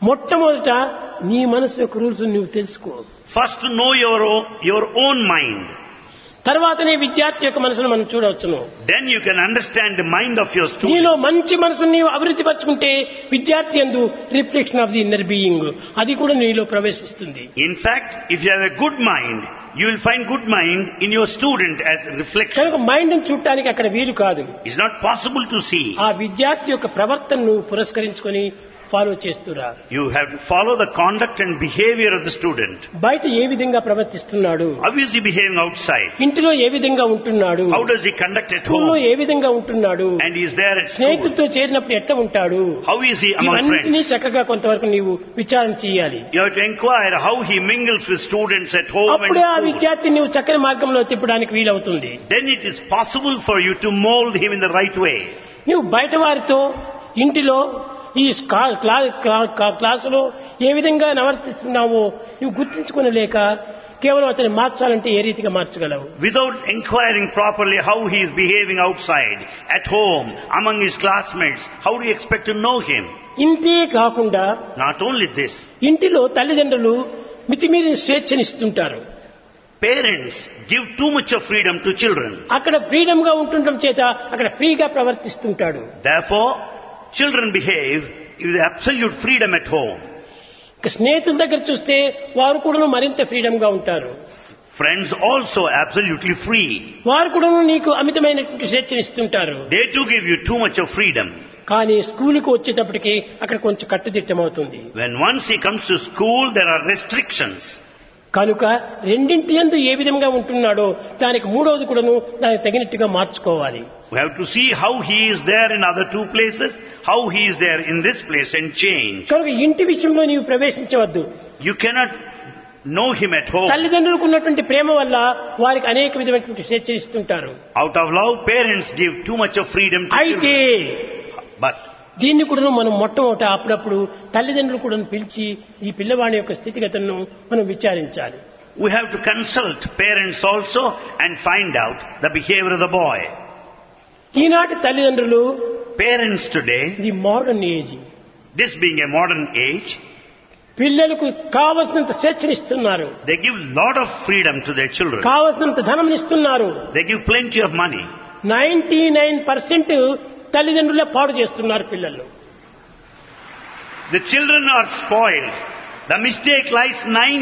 మొట్టమొదట నీ మనసు యొక్క రూల్స్ నువ్వు తెలుసుకో. First to know your own mind. తర్వాతనే విద్యార్థి యొక్క మనసును మనం చూడవచ్చును. Then you can understand the mind of your student. నీలో మంచి మనసును నీవు అభివృద్ధి పరచుకుంటే విద్యార్థి యందు reflection of the inner being అది కూడా నీలో ప్రవేశిస్తుంది. In fact, if you have a good mind, you will find good mind in your student as reflection. కనుక మైండ్ ను చూడటానికి అక్కడ వీలు కాదు. It's not possible to see. ఆ విద్యార్థి యొక్క ప్రవర్తనను పురస్కరించుకొని follow చేస్తురా. You have to follow the conduct and behavior of the student. బయట ఏ విధంగా ప్రవర్తిస్తున్నాడు, How is he behaving outside? ఇంటిలో ఏ విధంగా ఉంటున్నాడు, How does he conduct at స్కూల్లో home? ఏ విధంగా ఉంటున్నాడు, And he is there at school. స్నేహితులతో చేరినప్పుడు ఎట్లా ఉంటాడు, How is he among ఇవన్నీ friends? చక్కగా కొంతవరకు నీవు విచారణ చేయాలి. You have to inquire how he mingles with students at home and అప్పుడే ఆ school. విద్యార్థిని నీవు చక్కని మార్గంలో తిప్పడానికి వీలవుతుంది. Then it is possible for you to mold him in the right way. నీవు బయట వారితో ఇంటిలో ఈ క్లాసులో ఏ విధంగా ప్రవర్తిస్తున్నావో నువ్వు గుర్తించుకోలేక కేవలం అతన్ని మార్చాలంటే ఏ రీతిగా మార్చగలవు? Without inquiring properly how he is behaving outside, at home, among his classmates, how do you expect to know him? ఇంతే కాకుండా Not only this, ఇంటిలో తల్లిదండ్రులు మితిమీరిన స్వేచ్ఛనిస్తుంటారు. parents give too much of freedom to children. అక్కడ freedom గా ఉంటుండటం చేత అక్కడ ఫ్రీగా ప్రవర్తిస్తుంటాడు. Therefore, children behave with absolute freedom at home. ఇక స్నేహితుల దగ్గర చూస్తే వారు కూడా మరింత ఫ్రీడమ్ గా ఉంటారు. Friends also absolutely free. వారు కూడా నీకు అమితమైనటువంటి స్వేచ్ఛనిస్తుంటారు. They too give you too much of freedom. కానీ స్కూలుకు వచ్చేటప్పటికి అక్కడ కొంచెం కట్టుదిట్టమవుతుంది. When once he comes to school, there are restrictions. కనుక రెండింటి యందు ఏ విధంగా ఉంటున్నాడో దానికి మూడవది కూడాను దానికి తగినట్టుగా మార్చుకోవాలి. We have to see how he is there in other two places, how he is there in this place, and change. కనుక ఇంటి విషయంలో నీవు ప్రవేశించవద్దు. You cannot know him at home. తల్లిదండ్రులకు ఉన్నటువంటి ప్రేమ వల్ల వారికి అనేక విధమైనటువంటి స్వేచ్ఛ ఇస్తుంటారు. Out of love, parents give too much of freedom to అయితే children. But దీన్ని కూడా మనం మొట్టమొదట అప్పుడప్పుడు తల్లిదండ్రులు కూడా పిలిచి ఈ పిల్లవాడి యొక్క స్థితిగతులను మనం విచారించాలి. we have to consult parents also and find out the behavior of the boy. ఈనాటి తల్లిదండ్రులు Parents today, ఇది modern age, this being a modern age, పిల్లలకు కావలసినంత స్వేచ్ఛనిస్తున్నారు, they give lot of freedom to their children. కావలసినంత ధనం ఇస్తున్నారు. They give plenty of money. 99% తల్లిదండ్రులే పాడు చేస్తున్నారు పిల్లలు. The children are spoiled. The mistake lies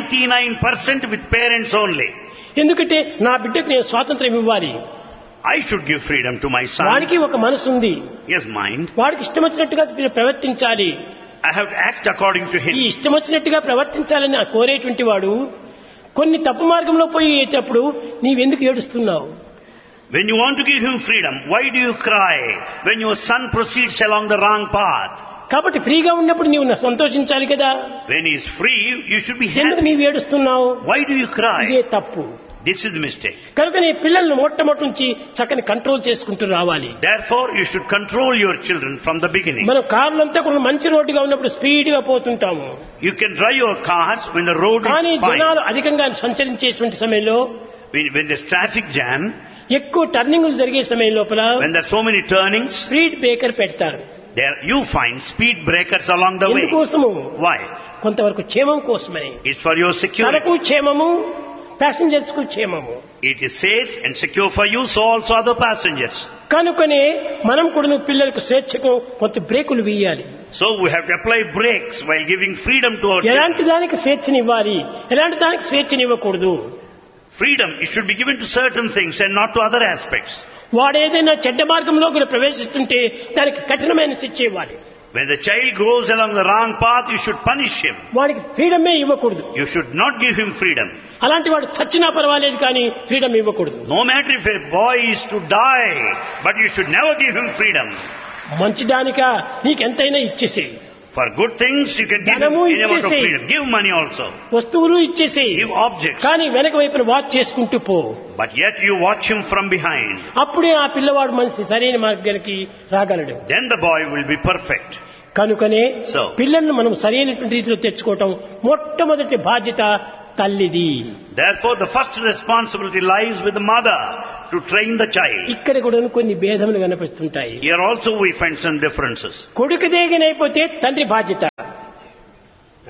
99% with parents only. ఎందుకంటే నా బిడ్డకు నేను స్వాతంత్రం ఇవ్వాలి, I should give freedom to my son. వాడికి ఒక మనసు ఉంది, Yes, mind. వాడికి ఇష్టం వచ్చినట్టుగా ప్రవర్తించాలి, I have to act according to ఈ him. ఇష్టం వచ్చినట్టుగా ప్రవర్తించాలని కోరేటువంటి వాడు కొన్ని తప్పు మార్గంలో పోయేటప్పుడు నీవెందుకు ఏడుస్తున్నావు? When you want to give him freedom, why do you cry when your son proceeds along the wrong path? కాబట్టి ఫ్రీగా ఉన్నప్పుడు నీవు సంతోషించాలి కదా. When he is free, you should be ఎందుకు happy. నీవు ఏడుస్తున్నావు? Why do you cry? ఇదే తప్పు. This is the mistake. కనుక నీ పిల్లలను మొట్టమొదటి నుంచి చక్కని కంట్రోల్ చేసుకుంటూ రావాలి. Therefore, you should control your children from the beginning. మనం కార్లంతా కూడా మంచి రోడ్డుగా ఉన్నప్పుడు స్పీడ్ గా పోతుంటాము. You can drive your cars when the road కానీ is fine. జనాలు అధికంగా సంచరించేటువంటి సమయంలో, When there's traffic jam, ఎక్కువ టర్నింగ్లు జరిగే సమయం లోపల when there's so many turnings, speed breaker పెడతారు. there you find speed breakers along the way. ఎందుకోసము? Why? కొంతవరకు క్షేమం కోసమని. It's for your security. తనకు క్షేమము, ప్యాసింజర్స్ కు క్షేమము. It is safe and secure for you, so also other passengers. కనుకనే మనం కూడా పిల్లలకు స్వేచ్ఛకు కొంత బ్రేకులు వేయాలి. So we have to apply brakes while giving freedom to our ఎలాంటి children. దానికి స్వేచ్ఛనివ్వాలి, ఎలాంటి దానికి స్వేచ్ఛనివ్వకూడదు. Freedom, it should be given to certain things and not to other aspects. వాడు ఏదైనా చెడ్డ మార్గంలోకి ప్రవేశిస్తుంటే దానికి కఠినమైన శిక్ష ఇవ్వాలి. When the child goes along the wrong path, you should punish him. వాడికి ఫ్రీడమే ఇవ్వకూడదు. You should not give him freedom. అలాంటి వాడు చచ్చినా పర్వాలేదు కానీ ఫ్రీడమ్ ఇవ్వకూడదు. No matter if a boy is to die, but you should never give him freedom. మంచిదానిక నీకెంతైనా ఇచ్చేసేయి, For good things, you can give him ధనము any amount of ఇచ్చేసేయి. freedom. Give money also. వస్తువులు ఇచ్చేసేయి, Give objects. కానీ వెనక వైపున watch చేసుకుంటూ పో. But yet you watch him from behind. అప్పుడే ఆ పిల్లవాడు మనిషి సరైన మార్గానికి రాగలడు. Then the boy will be perfect. కనుకనే So. పిల్లలను మనం సరైనటువంటి రీతిలో తెచ్చుకోవటం మొట్టమొదటి బాధ్యత తల్లిది. Therefore, the first responsibility lies with the mother to train the child. ఇక్కడ కూడా కొన్ని భేదములు కనిపిస్తుంటాయి. Here also we find some differences. కొడుకు దేగనైపోతే తండ్రి బాధ్యత,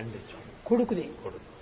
కొడుకుది.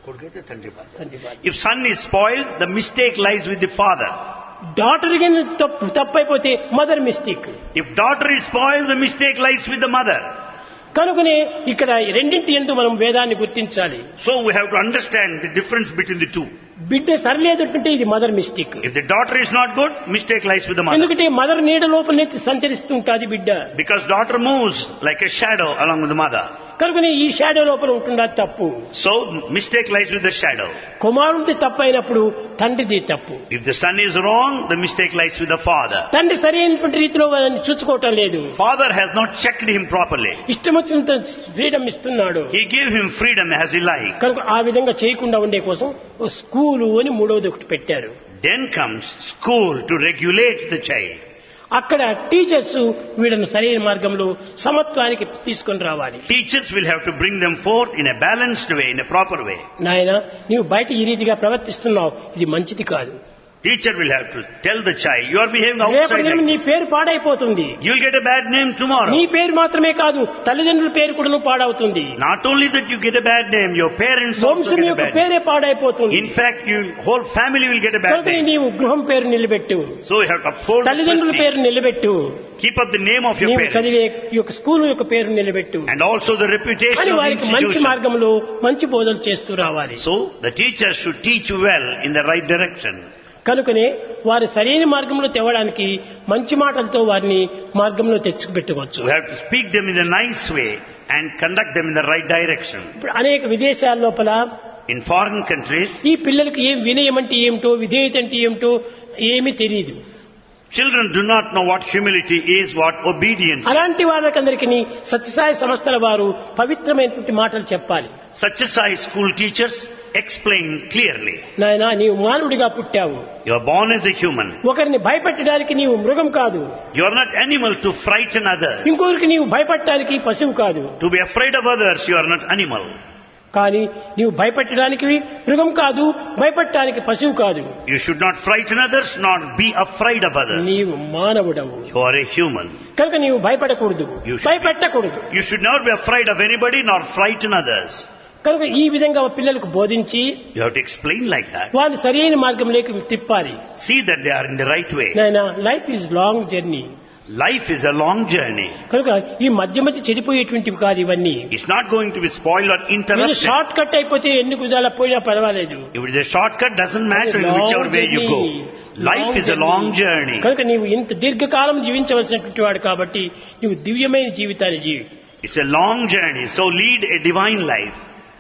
If son is spoiled, the mistake lies with the father. Daughter గాని తప్పైపోతే mother mistake. If daughter is spoiled, the mistake lies with the mother. కనుకనే ఇక్కడ రెండింటి యందు మనం భేదాన్ని గుర్తించాలి. So we have to understand the difference between the two. బిడ్డ సరిలేదంటే ఇది mother mistake. If the daughter is not good, mistake lies with the mother. ఎందుకంటే మదర్ నీడ లోపలనే సంచరిస్తుంటాది బిడ్డ. Because daughter moves like a shadow along with the mother. కనుకనే ఈ shadow లోపల ఉంటుందా తప్పు. So mistake lies with the shadow. కుమారుడిది తప్పైనప్పుడు తండ్రిది తప్పు. If the son is wrong, the mistake lies with the father. తండ్రి సరైనటువంటి రీతిలో వాళ్ళని చూసుకోవటం లేదు. Father has not checked him properly. ఇష్టం వచ్చినంత ఫ్రీడమ్ ఇస్తున్నాడు. He gave him freedom as he liked. కనుక ఆ విధంగా చేయకుండా ఉండే కోసం స్కూలు అని మూడవది ఒకటి పెట్టారు. Then comes school to regulate the child. అక్కడ టీచర్స్ వీళ్ళను సరైన మార్గంలో సమత్వానికి తీసుకొని రావాలి. Teachers will have to bring them forth in a balanced way, in a proper way. నాయనా నీవు బయట ఈ రీతిగా ప్రవర్తిస్తున్నావు, ఇది మంచిది కాదు. Teacher will have to tell the child, you are behaving outside like నీ పేరు పాడైపోతుంది. You will get a bad name tomorrow. నీ పేరు మాత్రమే కాదు తల్లిదండ్రుల పేరు కూడా పాడవుతుంది. Not only that you get a bad name, your parents also get a bad name. పేరే పాడైపోతుంది. In fact, your whole family will get a bad name. నీవు గృహం పేరు నిలబెట్టు. So you have to uphold తల్లిదండ్రుల పేరు నిలబెట్టు. Keep up the name of your parents. చదివే యొక్క స్కూల్ యొక్క పేరు నిలబెట్టు. And also the reputation of the institution. మంచి మార్గంలో మంచి బోధనలు చేస్తూ రావాలి. So the teachers should teach well in the right direction. కనుకనే వారి సరైన మార్గంలో తేవడానికి మంచి మాటలతో వారిని మార్గంలో తెచ్చుకుపెట్టవచ్చు. We have to speak them in a nice way and conduct them in the right direction. ఇప్పుడు అనేక విదేశాల లోపల In foreign countries, ఈ పిల్లలకు ఏం వినయం అంటే ఏమిటో విధేయత అంటే ఏమిటో ఏమీ తెలియదు. children do not know what humility is, what obedience is. అలాంటి వాళ్ళకందరికీ సత్యసాయి సంస్థల వారు పవిత్రమైనటువంటి మాటలు చెప్పాలి. Satyasai school teachers explain clearly. నాయనా నీవు మానవుడిగా పుట్టావు. You are born as a human. ఒకరిని భయపెట్టడానికి నీవు మృగం కాదు. You are not animal to frighten others. ఇంకొకరికి నీవు భయపడటానికి పశువు కాదు. To be afraid of others, you are not animal. కానీ నీవు భయపెట్టడానికి మృగం కాదు, భయపడటానికి పశువు కాదు. You should not frighten others, nor be afraid of others. నీవు మానవుడవు. You are a human. కనుక నీవు భయపడకూడదు, భయపెట్టకూడదు. You should not be afraid of anybody, nor frighten others. కనుక ఈ విధంగా పిల్లలకు బోధించి You have to explain like that. వారిని సరైన మార్గంలోకి తిప్పాలి. See that they are in the right way. నాయనా life is long journey. Life is a long journey. కనుక ఈ మధ్య మధ్య చెడిపోయేటువంటివి కాదు ఇవన్నీ. It's not going to be spoiled or interrupted. Short cut అయిపోతే ఎన్ని కుదాల పోయినా పర్వాలేదు. If it is a shortcut, doesn't matter whichever way you go. Life is a long journey. కనుక నీవు ఇంత దీర్ఘకాలం జీవించవలసినటువంటి వాడు కాబట్టి నీవు దివ్యమైన జీవితాన్ని జీవి. It's a long journey, so lead a divine life.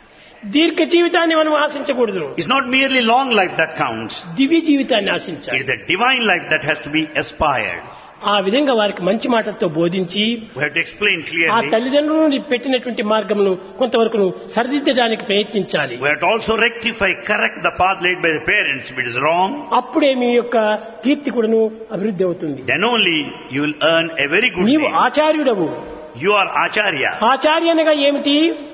దీర్ఘ జీవితాన్ని మనం ఆశించకూడదు. It's not merely long life that counts. దివ్య జీవితాన్ని ఆశించాలి. It is the divine life that has to be aspired. ఆ విధంగా వారికి మంచి మాటలతో బోధించి We have to explain ఆ clearly. తల్లిదండ్రులు పెట్టినటువంటి మార్గమును కొంతవరకు సరిదిద్దడానికి ప్రయత్నించాలి. We have to also rectify, correct the path laid by the parents if it is wrong. అప్పుడే మీ యొక్క కీర్తి కూడాను అభివృద్ధి అవుతుంది. Then only you will earn a very good నీవు name. ఆచార్యుడవు. You are Acharya. ఆచార్య అనగా ఏమిటి?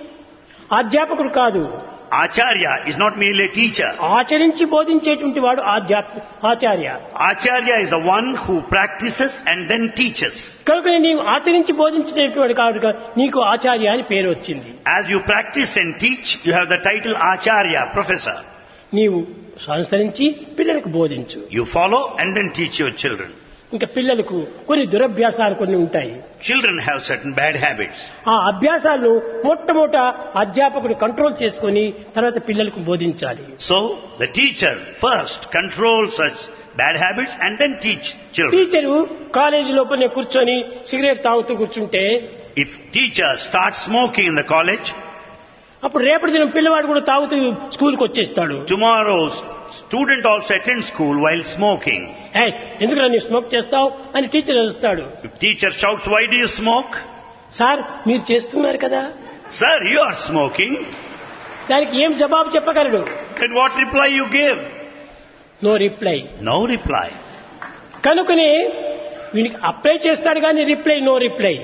అధ్యాపకుడు కాదు. Acharya is not merely a teacher. ఆచరించి బోధించేటువంటి వాడు ఆచార్య. Acharya is the one who practices and then teaches. కనుక నీవు ఆచరించి బోధించేటువంటి కాదు నీకు ఆచార్య అని పేరు వచ్చింది. As you practice and teach, you have the title Acharya, professor. నీవు అనుసరించి పిల్లలకు బోధించు. You follow and then teach your children. ఇంకా పిల్లలకు కొన్ని దురభ్యాసాలు కొన్ని ఉంటాయి. Children have certain bad habits. ఆ అభ్యాసాలను మొట్టమొదట అధ్యాపకుడు కంట్రోల్ చేసుకొని తర్వాత పిల్లలకు బోధించాలి. So the teacher first controls such bad habits and then teach children. Teacher college లోపలనే కూర్చొని సిగరెట్ తాగుతూ కూర్చుంటే If teacher starts smoking in the college, అప్పుడు రేపటి దినం పిల్లవాడు కూడా తాగుతూ స్కూల్కి వచ్చేస్తాడు. tomorrow student also attends school while smoking. ఎందుకురా నీ స్మోక్ చేస్తావు అని టీచర్ అరుస్తాడు. If teacher shouts, why do you smoke? Sir మీరు చేస్తున్నారు కదా. Sir, you are smoking. దానికి ఏం జవాబు చెప్పగలడు? Then what reply you give? No reply. No reply. కనుకనే వీనికి అప్లై చేస్తాడు కానీ reply no reply.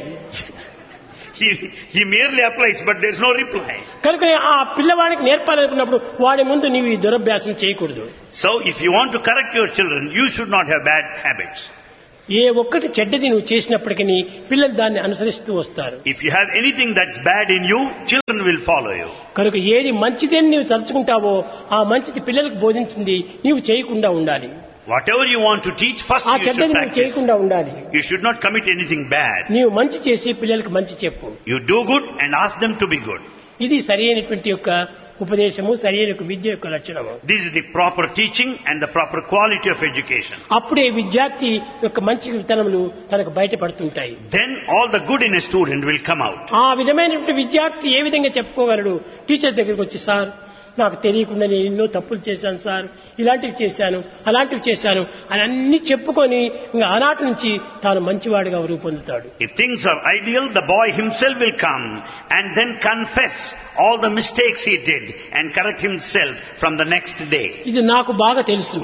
He merely applies, but there is no reply. కనుకనే ఆ పిల్లవాడికి నేర్పాలనుకున్నప్పుడు వాడి ముందు నీవు ఈ దురభ్యాసం చేయకూడదు. So if you want to correct your children, you should not have bad habits. ఏ ఒక్కటి చెడ్డది నువ్వు చేసినప్పటికీ పిల్లలు దాన్ని అనుసరిస్తూ వస్తారు. If you have anything that's bad in you, children will follow you. కనుక ఏది మంచిదని నీవు తలుచుకుంటావో ఆ మంచిది పిల్లలకు బోధించింది నీవు చేయకుండా ఉండాలి. Whatever you want to teach, first ఆ you should చెడ్డది నువ్వు practice. చేయకుండా ఉండాలి. You should not commit anything bad. నీవు మంచి చేసి పిల్లలకు మంచి చెప్పు. You do good and ask them to be good. ఇది సరి అయినటువంటి యొక్క ఉపదేశము, సరి అయిన విద్య యొక్క లక్షణము. This is the proper teaching and the proper quality of education. అప్పుడే విద్యార్థి యొక్క మంచి విత్తనములు తనకు బయటపడుతుంటాయి. Then all the good in a student will come out. ఆ విధమైనటువంటి విద్యార్థి ఏ విధంగా చెప్పుకోగలడు? టీచర్ దగ్గరికి వచ్చి, సార్ నాకు తెలియకుండా నేను ఎన్నో తప్పులు చేశాను సార్, ఇలాంటివి చేశాను, అలాంటివి చేశాను అని అన్ని చెప్పుకొని ఇంకా ఆనాటి నుంచి తాను మంచివాడిగా రూపొందుతాడు. If things are ideal, the boy himself will come and then confess all the mistakes he did and correct himself from the next day. ఇది నాకు బాగా తెలుసు.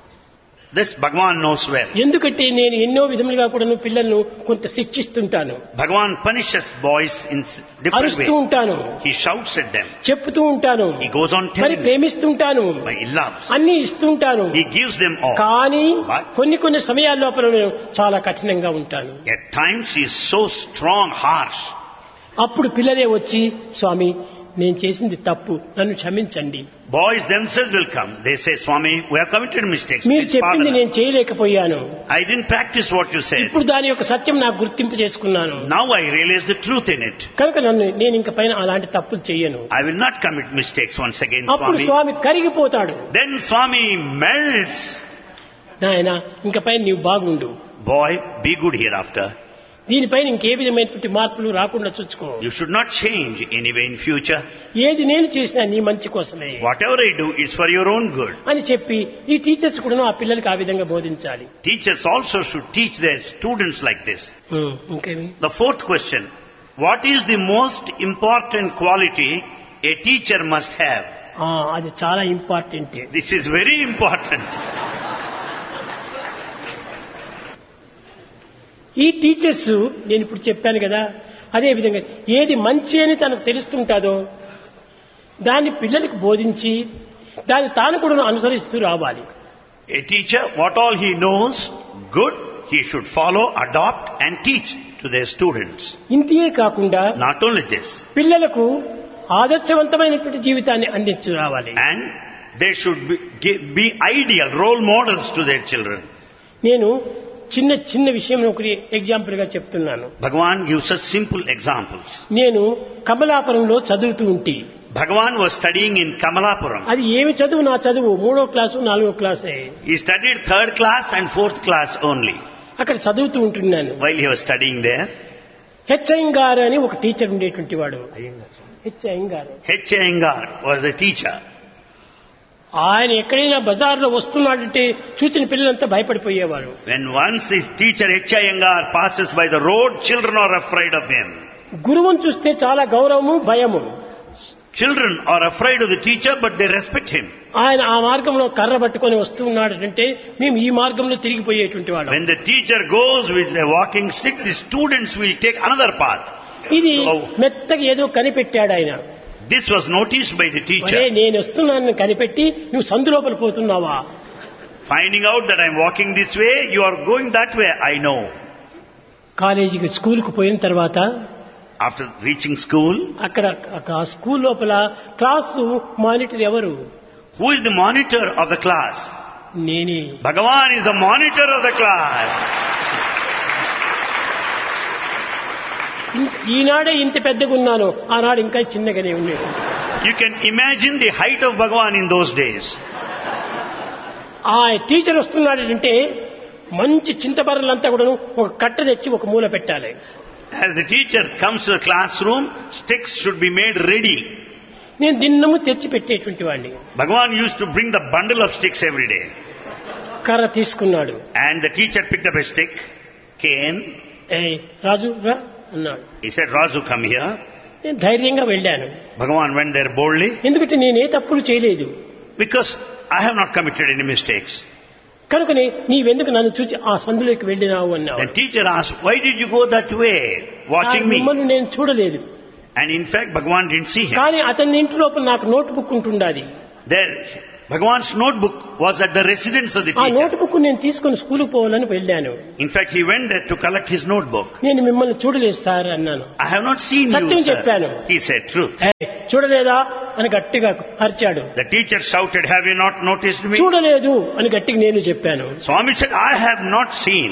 This Bhagavan knows well. ఎందుకంటే నేను ఎన్నో విధములుగా కూడా పిల్లలను కొంత శిక్షిస్తుంటాను, Bhagavan punishes boys in different అరుస్తూ ways. ఉంటాను, He shouts at them. చెప్తూ ఉంటాను, He goes on మరి telling them. ప్రేమిస్తుంటాను, He loves. అన్ని ఇస్తుంటాను. He gives them all. కానీ But కొన్ని సమయాల లోపల నేను చాలా కఠినంగా ఉంటాను. at times he is so strong, harsh. అప్పుడు పిల్లలే వచ్చి, స్వామి నేను చేసింది తప్పు, నన్ను క్షమించండి, Boys themselves will come. They say, Swami, we have committed mistakes. మీరు Please చెప్పింది pardon నేను us. చేయలేకపోయాను, I didn't practice what you said. ఇప్పుడు దాని యొక్క సత్యం నాకు గుర్తింపు చేసుకున్నాను, Now I realize the truth in it. కనుక నేను ఇంక పైన అలాంటి తప్పులు చెయ్యను. I will not commit mistakes once again, అప్పుడు Swami. స్వామి కరిగిపోతాడు. Then Swami melts. నాయన ఇంక పైన నీవు బాగుండు, Boy, be good hereafter. దీనిపైన ఇంకే విధమైనటువంటి మార్పులు రాకుండా చూసుకో, You should not change anyway in future. ఏది నేను చేసినా నీ మంచి కోసమే Whatever I do is for your own good. అని చెప్పి ఈ టీచర్స్ కూడా ఆ పిల్లలకి ఆ విధంగా బోధించాలి. Teachers also should teach their students like this. ఇంకేమి? The fourth question, what is the most important quality a teacher must have? అది చాలా important. This is very important. ఈ టీచర్స్ నేను ఇప్పుడు చెప్పాను కదా, అదే విధంగా ఏది మంచి అని తనకు తెలుస్తుంటాదో దాన్ని పిల్లలకు బోధించి దాన్ని తాను కూడా అనుసరిస్తూ రావాలి. A teacher, what all he knows, good, he should follow, adopt and teach to their students. ఇంతే కాకుండా Not only this, పిల్లలకు ఆదర్శవంతమైనటువంటి జీవితాన్ని అందించు రావాలి. and they should be ideal role models to their children. నేను చిన్న విషయం ఒకటి ఎగ్జాంపుల్ గా చెప్తున్నాను. Bhagavan gives us simple examples. నేను కమలాపురంలో చదువుతూ ఉంటే, Bhagavan was studying in Kamalapuram. అది ఏమి చదువు? నా చదువు 3వ క్లాసు 4వ క్లాసే. He studied 3rd class and 4th class only. అక్కడ చదువుతూ ఉంటున్నాను. While he was studying there, H Iyengar అని ఒక టీచర్ ఉండేటువంటి వాడు. H Iyengar H. Iyengar was the teacher. ఆయన ఎక్కడైనా బజార్లో వస్తున్నాడంటే చూసిన పిల్లలంతా భయపడిపోయేవారు. When once his teacher H. Iyengar passes by the road, children are afraid of him. గురువును చూస్తే చాలా గౌరవము, భయము. Children are afraid of the teacher, but they respect him. ఆయన ఆ మార్గంలో కర్ర పట్టుకొని వస్తున్నాడంటే మేము ఈ మార్గంలో తిరిగిపోయేటువంటి వాళ్ళం. When the teacher goes with a walking stick, the students will take another path. ఇది మెత్తగా ఏదో కనిపెట్టాడు ఆయన. This was noticed by the teacher. నేను వస్తున్నాను కనిపెట్టి నువ్వు సందు లోపల పోతున్నావా? Finding out that I'm walking this way, you are going that way, I know. కాలేజీకి స్కూల్కి పోయిన తర్వాత After reaching school, అక్కడ ఆ స్కూల్ లోపల క్లాసు మానిటర్ ఎవరు? who is the monitor of the class? నేనే. Bhagavan is the monitor of the class. ఈనాడే ఇంత పెద్దగా ఉన్నాను, ఆనాడు ఇంకా చిన్నగానే ఉండేది. You can imagine the height of Bhagavan in those days. ఆ టీచర్ వస్తున్నాడంటే మంచి చింతబర్రలంతా కూడా ఒక కట్ట తెచ్చి ఒక మూల పెట్టాలి. As the teacher comes to the classroom, sticks should be made ready. నేను దిన్నము తెచ్చి పెట్టేటువంటి వాడిని. Bhagavan used to bring the bundle of sticks every day. కర్ర తీసుకున్నాడు. And the teacher picked up a stick, cane. రాజు రా అన్నాడు. He said, Raju, come here. నేను ధైర్యంగా వెళ్ళాను. Bhagavan went there boldly. ఎందుకంటే నేనే తప్పులు చేయలేదు. Because I have not committed any mistakes. కనుకనే నీవెందుకు నన్ను చూచి ఆ సందులోకి వెళ్ళినావు అన్నావు. The teacher asked, why did you go that way, watching me? మిమ్మల్ని నేను చూడలేదు. And in fact, Bhagavan didn't see him. కానీ అతని ఇంటి లోపల నాకు note book ఉంటుండాది. There, Bhagavan's notebook was at the residence of the ఆ teacher. నోట్బుక్ నేను తీసుకుని స్కూల్కి పోవాలని వెళ్ళాను. In fact, he went there to collect his notebook. నేను మిమ్మల్ని చూడలేదు సార్ అన్నాను. I have not seen Satyam you, sir. చెప్పాను. He said truth. "ఏయ్, చూడలేదా అని గట్టిగా అరిచాడు. The teacher shouted, have you not noticed me? చూడలేదు అని గట్టిగా నేను చెప్పాను. Swami said, I have not seen.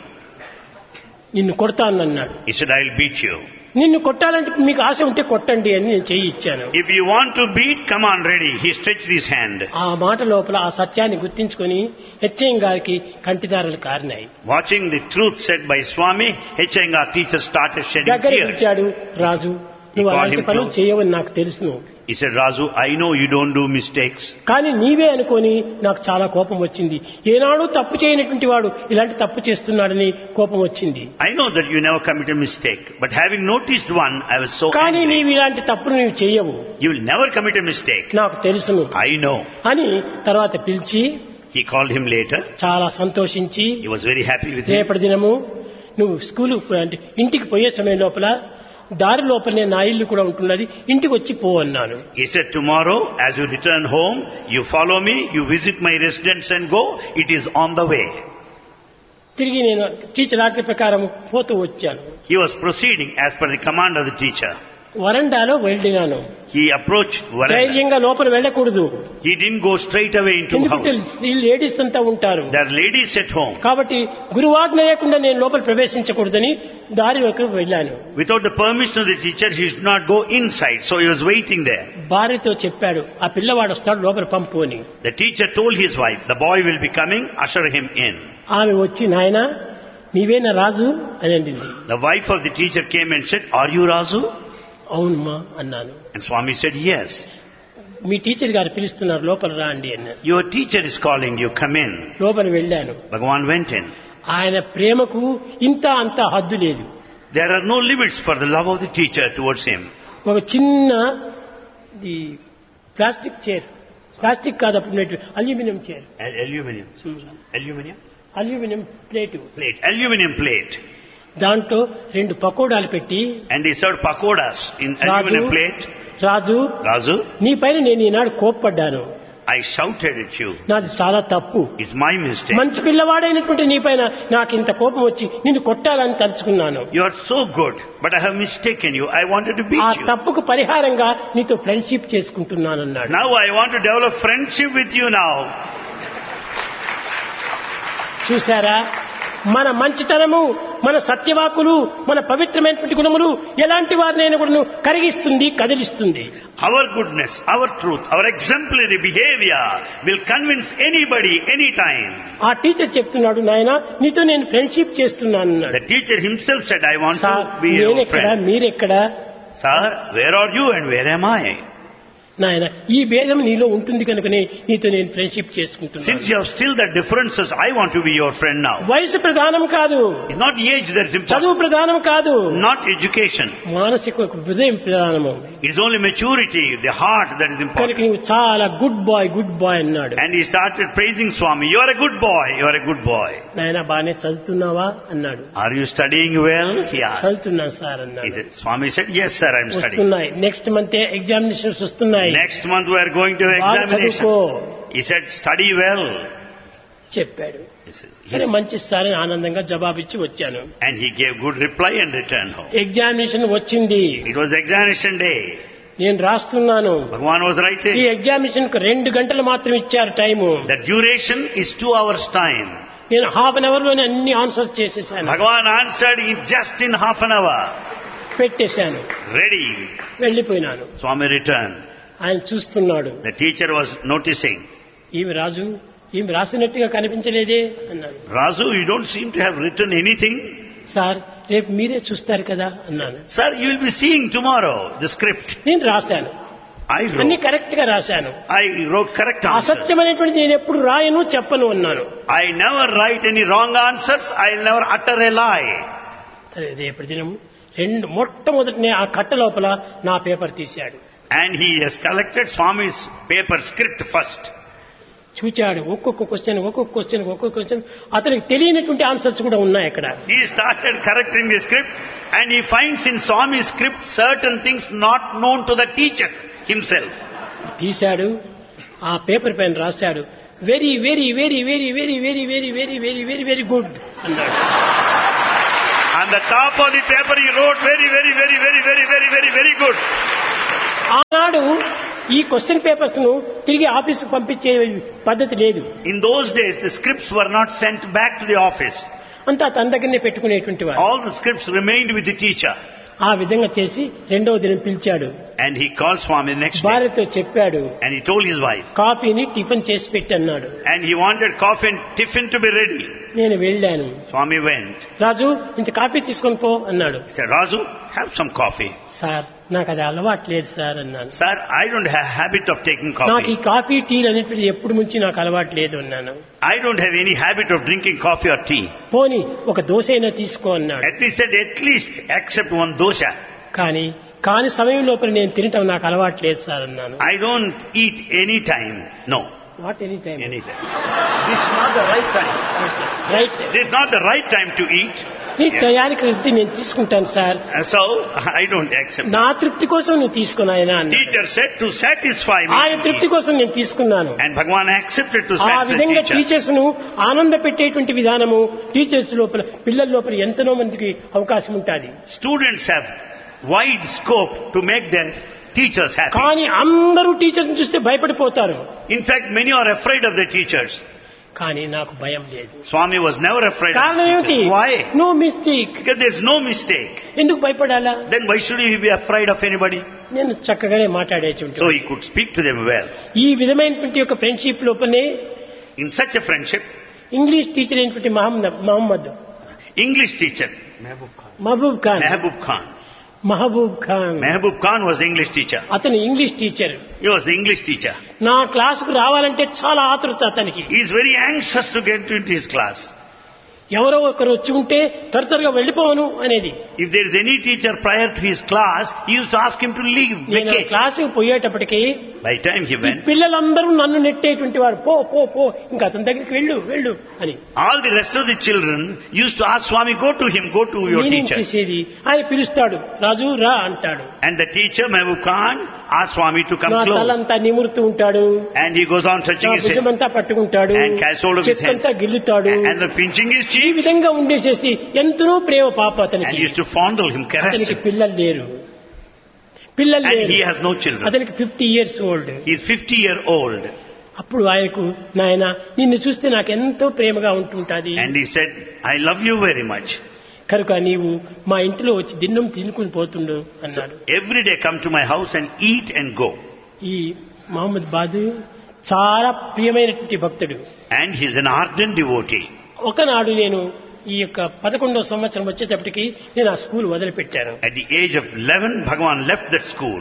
నిన్ను కొడతాను అన్నాడు. He said, I'll beat you. నిన్ను కొట్టాలంటే మీకు ఆశ ఉంటే కొట్టండి అని నేను చెయ్యి ఇచ్చాను. If you want to beat, come on, ready. He stretched his hand. ఆ మాట లోపల ఆ సత్యాన్ని గుర్తించుకొని హెచ్ఎం గారికి కంటిదారులు కారినాయి. Watching the truth said by Swami, H.N.R. teacher started shedding దగ్గర tears. పిలిచాడు. రాజు, నువ్వు called అలాంటి him పనులు to- చేయవని నాకు తెలుసును. He said, Razu, I know you don't do mistakes. కానీ నీవే అనుకొని నాకు చాలా కోపం వచ్చింది. ఏనాడు తప్పు చేయనటువంటి వాడు ఇలాంటి తప్పు చేస్తున్నాడని కోపం వచ్చింది. I know that you never commit a mistake. But having noticed one, I was so కానీ angry. నీవు ఇలాంటి తప్పును నీవు చేయవు, You will never commit a mistake. నాకు తెలుసును I know. అని తర్వాత పిలిచి He called him later. చాలా సంతోషించి, He was very happy with him. రేపటి దినము నువ్వు స్కూలు అంటే ఇంటికి పోయే సమయం లోపల దారి లోపలనే నా ఇల్లు కూడా ఉంటున్నది, ఇంటికి వచ్చి పో అన్నాను. He said, tomorrow, as you return home, you follow me, you visit my residence and go. It is on the way. తిరిగి నేను టీచర్ ఆజ్ఞ ప్రకారం పోతూ వచ్చాను. He was proceeding as per the command of the teacher. వరండాలో వెళ్ళినాను. He approached veranda. ధైర్యంగా లోపల వెళ్ళకూడదు, He didn't go straight away into the ఎందుకంటే house. ఈ లేడీస్ అంతా ఉంటారు. There are ladies at home. కాబట్టి గురువాజ్ఞ లేకుండా నేను లోపల ప్రవేశించకూడదని దారిలోకి వెళ్ళాను. Without the permission of the teacher, he should not go inside. So he was waiting there. భార్యతో చెప్పాడు, ఆ పిల్లవాడు వస్తాడు లోపల పంపు అని. The teacher told his wife, the boy will be coming, usher him in. ఆమె వచ్చి, నాయనా నీవేనా రాజు అని అండింది. The wife of the teacher came and said, are you Razu? అవునమ్మా అన్నాను. And Swami said, yes. Me teacher గారు పిలుస్తున్నారు, లోపల రా అండి అన్నాను. Your teacher is calling you, come in. లోపల వెళ్ళాను. Bhagavan went in. ఆయన ప్రేమకు ఇంత అంత హద్దు లేదు. There are no limits for the love of the teacher towards him. ఒక చిన్న ప్లాస్టిక్ చైర్, ప్లాస్టిక్ కాదు అప్పుడు aluminium chair, Aluminium. Aluminium? Aluminium plate, Plate. Aluminium plate. దాంట్లో 2 పకోడాలు పెట్టి, And he served pakodas in aluminium plate. Raju Razu, నీ పైన నేను ఈనాడు కోప్పడ్డాను, I shouted at you. నాది చాలా తప్పు. It's my mistake. మంచి పిల్లవాడైనటువంటి నీ పైన నాకు ఇంత కోపం వచ్చి నిన్ను కొట్టాలని తలుచుకున్నాను. You are so good, but I have mistaken you. I wanted to ఆ beat you. తప్పుకు పరిహారంగా నీతో friendship చేసుకుంటున్నానన్నాడు. Now I want to develop friendship with you now. చూశారా, మన మంచితనము, మన సత్యవాకులు, మన పవిత్రమైనటువంటి గుణములు ఎలాంటి వారినైనా కూడా కరిగిస్తుంది, కదిలిస్తుంది. Our goodness, our truth, our exemplary behavior will convince anybody, anytime. ఆ టీచర్ చెప్తున్నాడు, నాయనా నీతో నేను ఫ్రెండ్షిప్ చేస్తున్నాను అన్నాడు. The teacher himself said, I want sir to be your నేనెక్కడ, friend. మీరెక్కడ? Sir, where are you and where am I? నాయన ఈ భేదం నీలో ఉంటుంది కనుకనే నీతో నేను ఫ్రెండ్షిప్ చేసుకుంటున్నాను. Since you have still the differences, I want to be your friend now. వయసు ప్రధానం కాదు, It's not age that is important, చదువు ప్రధానం కాదు, not education. మానసిక హృదయం ప్రధానము. It is only maturity, the heart that is కనుక important. నువ్వు చాలా గుడ్ బాయ్ అన్నాడు. And he started praising Swami. You are a good boy, you are a good boy. నాయన బాగానే చదువుతున్నావా అన్నాడు. Are you studying well? He asked. చదువుతున్నాను sir He అన్నాడు. said, Swami said, yes sir, I am studying. వస్తున్నాయి, next month examinations వస్తున్నాయి, Next month we are going to బాగా examination. చదువుకో He said, study well. చెప్పాడు. He said, సరే yes. మంచి sir అని ఆనందంగా జవాబిచ్చి వచ్చాను. And he gave good reply and returned home. Examination వచ్చింది, It was examination day. నేను రాస్తున్నాను. Bhagavan was ఈ writing. ఎగ్జామినేషన్ కు 2 గంటలు మాత్రం ఇచ్చారు time. The duration is 2 hours time. నేను హాఫ్ అన్ అవర్ లోనే అన్ని ఆన్సర్స్ చేసేసాను, Bhagavan answered in just in half an hour. పెట్టేశాను, Ready. వెళ్ళిపోయినాను. Swami returned. ఆయన చూస్తున్నాడు. The teacher was noticing. ఈమె రాజు, ఈమె రాసినట్టుగా కనిపించలేదే అన్నాడు. Razu, you don't seem to have written anything. Sir రేపు మీరే చూస్తారు కదా అన్నాను. Sir, you will be seeing tomorrow the script. నేను రాశాను, I అన్ని wrote. కరెక్ట్ గా రాశాను. I wrote correct answers. అసత్యమైనటువంటి నేను ఎప్పుడు రాయను, చెప్పను అన్నాను. I never write any wrong answers. I'll never utter a lie. సరే, రేపటి దినం మొట్టమొదటినే ఆ కట్ట లోపల నా పేపర్ తీశాడు. And he has collected Swami's paper script first. చూచాడు, ఒక్కొక్క క్వశ్చన్ అతనికి తెలియనటువంటి ఆన్సర్స్ కూడా ఉన్నాయి అక్కడ. He started correcting the script and he finds in Swami's script certain things not known to the teacher himself. తీశాడు, ఆ పేపర్ పైన రాశాడు, very very very very very very very very very very very good అన్నాడు. On the top of the paper he wrote very, very, very, very, very, very, very, very good. ఆనాడు ఈ question papers ను తిరిగి ఆఫీసుకు పంపించే పద్ధతి లేదు. In those days the scripts were not sent back to the office. అంతా తన దగ్గరనే పెట్టుకునేటువంటి వాడు. All the scripts remained with the teacher. ఆ విధంగా చేసి రెండవ దినం పిలిచాడు. And he called Swami the next day. భార్యతో చెప్పాడు, And he told his wife. కాఫీని టిఫిన్ చేసి పెట్టన్నాడు. And he wanted coffee and tiffin to be ready. నేను వెళ్ళాను. Swami went. రాజు ఇంత కాఫీ తీసుకొని పో అన్నాడు. He said, Raju, have some coffee. Sir నాకు అది అలవాటు లేదు సార్ అన్నాను. Sir, I don't have habit of taking నాకు ఈ coffee. కాఫీ టీలు అనేటువంటి ఎప్పుడు నుంచి నాకు అలవాటు లేదు అన్నాను. I don't have any habit of drinking coffee or tea. పోని ఒక దోశ అయినా తీసుకో అన్నాడు. At least said, at least accept one dosha. కాని సమయం లోపల నేను తినటం నాకు అలవాటు లేదు సార్ అన్నాను. I don't eat any time. No. What any time? Any time. This is not the right time. Right. This is not the right time to eat. నీ తయారీకి వృద్ధి నేను తీసుకుంటాను sir. So, I don't accept. నా తృప్తి కోసం నువ్వు తీసుకున్నాయన అన్నాడు. Teacher said to satisfy me. ఆయన తృప్తి కోసం నేను తీసుకున్నాను. And Bhagavan accepted to ఆ satisfy విధంగా teacher. టీచర్స్ ను ఆనంద పెట్టేటువంటి విధానము టీచర్స్ లోపల పిల్లల లోపల ఎంతనో మందికి అవకాశం ఉంటుంది. Students have wide scope to make their teachers happy. కానీ అందరూ టీచర్స్ చూస్తే భయపడిపోతారు. In fact, many are afraid of their teachers. కానీ నాకు భయం లేదు. Swami was never afraid of కారణం ఏమిటి? teachers. Why? No mistake. Because there is no mistake. ఎందుకు భయపడాలా? Then why should he be afraid of anybody? నేను చక్కగానే మాట్లాడేటువంటి. So he could speak to them well. ఈ విధమైనటువంటి ఒక ఫ్రెండ్షిప్ లోపలనే In such a friendship, English teacher అయినటువంటి Mohammed English teacher, Mahabub Khan Mehboob Khan was the English teacher. అతను English teacher. He was the English teacher. నా క్లాసుకు రావాలంటే చాలా ఆతృత అతనికి. He is very anxious to get into his class. ఎవరో ఒకరు వచ్చి ఉంటే త్వరగా వెళ్ళిపోవను అనేది. If there is any teacher prior to his class, he used to ask him to leave. నేను Vacate. క్లాసుకు పోయేటప్పటికి By the time he went, పిల్లలందరూ నన్ను నెట్టేటువంటి వారు, పో పో పో ఇంకా అతని దగ్గరికి వెళ్ళు వెళ్ళు అని. all the rest of the children used to ask Swami, go to him, go to your నేనేం teacher. చేసేది, ఆయన పిలుస్తాడు, రాజు రా అంటాడు. And the teacher, Mehboob Khan, asked Swami to come నా close. తలంతా నిమురుతూ ఉంటాడు. And he goes on touching నా his head. భుజమంతా పట్టుకుంటాడు. And catch hold of his head. చెక్కంతా గిల్లుతాడు. And the pinching his ఈ cheeks. విధంగా ఉండేసేసి ఎంతో ప్రేమ పాప And అతనికి. used to fondle him, caress అతనికి him. పిల్లలు లేరు. And he has no children. అతనికి 50 years old. He is 50-year-old. అప్పుడు ఆయనకు నాయన నిన్ను చూస్తే నాకు ఎంతో ప్రేమగా ఉంటుంటది. And he said, I love you very much. కనుక నీవు మా ఇంటిలో వచ్చి దిన్నం తినుకుని పోతుండు అన్నాడు. Every day come to my house and eat and go. ఈ మహమ్మద్ బాదు చాలా ప్రియమైనటువంటి భక్తుడు. And he is an ardent devotee. ఒకనాడు నేను ఈ యొక్క 11వ సంవత్సరం వచ్చేటప్పటికి నేను ఆ school వదిలిపెట్టాను. At the age of 11, Bhagavan left that school.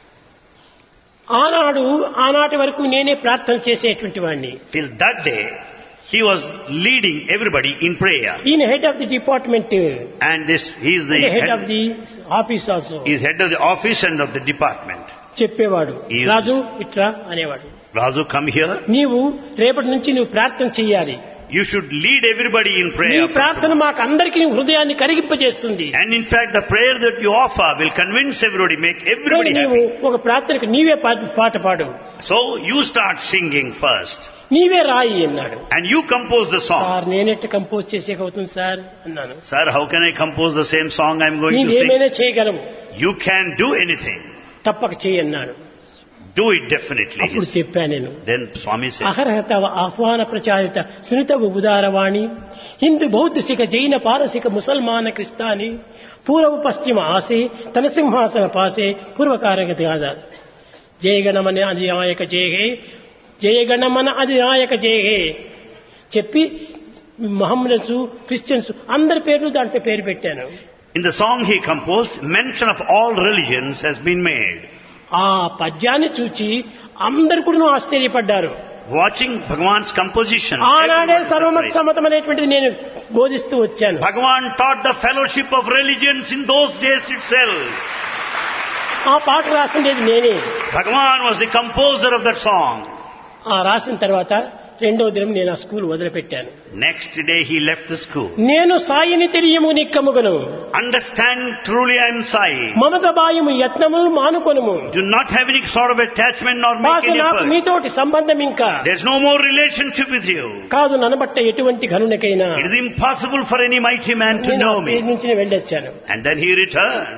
ఆనాటి వరకు నేనే ప్రార్థన చేసేటువంటి వాడిని. Till that day, he was leading everybody in prayer. ఈయన head of the department. And he is the head of the office also. He is head of the office and of the department. చెప్పేవాడు, He is- రాజు ఇట్లా అనేవాడు. Raju, come here. నీవు రేపటి నుంచి నువ్వు ప్రార్థన చెయ్యాలి. You should lead everybody in నీ prayer. ప్రార్థన మాకు అందరికీ హృదయాన్ని కరిగింపజేస్తుంది. And in fact, the prayer that you offer will convince everybody, make everybody నీవు happy. ఒక ప్రార్థనకు నీవే పాట పాడు, So you start singing first. నీవే రాయి అన్నాడు. And you compose the song. Sir నేనెట్ట compose చేసేకవుతుంది sir అన్నాను. Sir, how can I compose the same song I'm going to నీవేమైనా sing? చేయగలవు, You can do anything. తప్పక చేయి అన్నాడు. Do it definitely. అప్పుడు చెప్పాను నేను, Then Swami said, అహర్హత ఆహ్వాన ప్రచారిత సునితవు ఉదారవాణి హిందూ బౌద్ధ సిఖ జైన పారసిక ముసల్మాన క్రిస్తాని పూర్వ పశ్చిమ ఆసే తన సింహాసన పాసే పూర్వకారగతి ఆదా జయగణమన అధినాయక జయహే జయగణమన అధినాయక జయహే చెప్పి మహమ్మదన్స్ క్రిస్టియన్స్ అందరి పేర్లు దాంట్లో పేరు పెట్టాను. in the song he composed, mention of all religions has been made. ఆ పద్యాన్ని చూచి అందరు కూడా ఆశ్చర్యపడ్డారు. Watching Bhagavan's composition, ఆనాడే everyone was సర్వమత surprised. సమ్మతం అనేటువంటిది నేను బోధిస్తూ వచ్చాను. Bhagavan taught the fellowship of religions in those days itself. ఆ పాట రాసిండేది నేనే. Bhagavan was the composer of that song. ఆ రాసిన తర్వాత రెండో దినం నేను ఆ school వదిలిపెట్టాను. Next day he left the school. నేను సాయిని తెలియము నిక్కముగను, Understand truly I am Sai. Mamata బాయము యత్నములు మానుకొనుము, Do not have any sort of attachment nor make నాకు any నాకు effort. మీతోటి సంబంధం ఇంకా There's no more relationship with you. కాదు. ననబట్ట ఎటువంటి ఘనునికైనా It is impossible for any mighty man to నేను know ఆ stage me. నుంచి వెళ్ళొచ్చాను. And then he returned.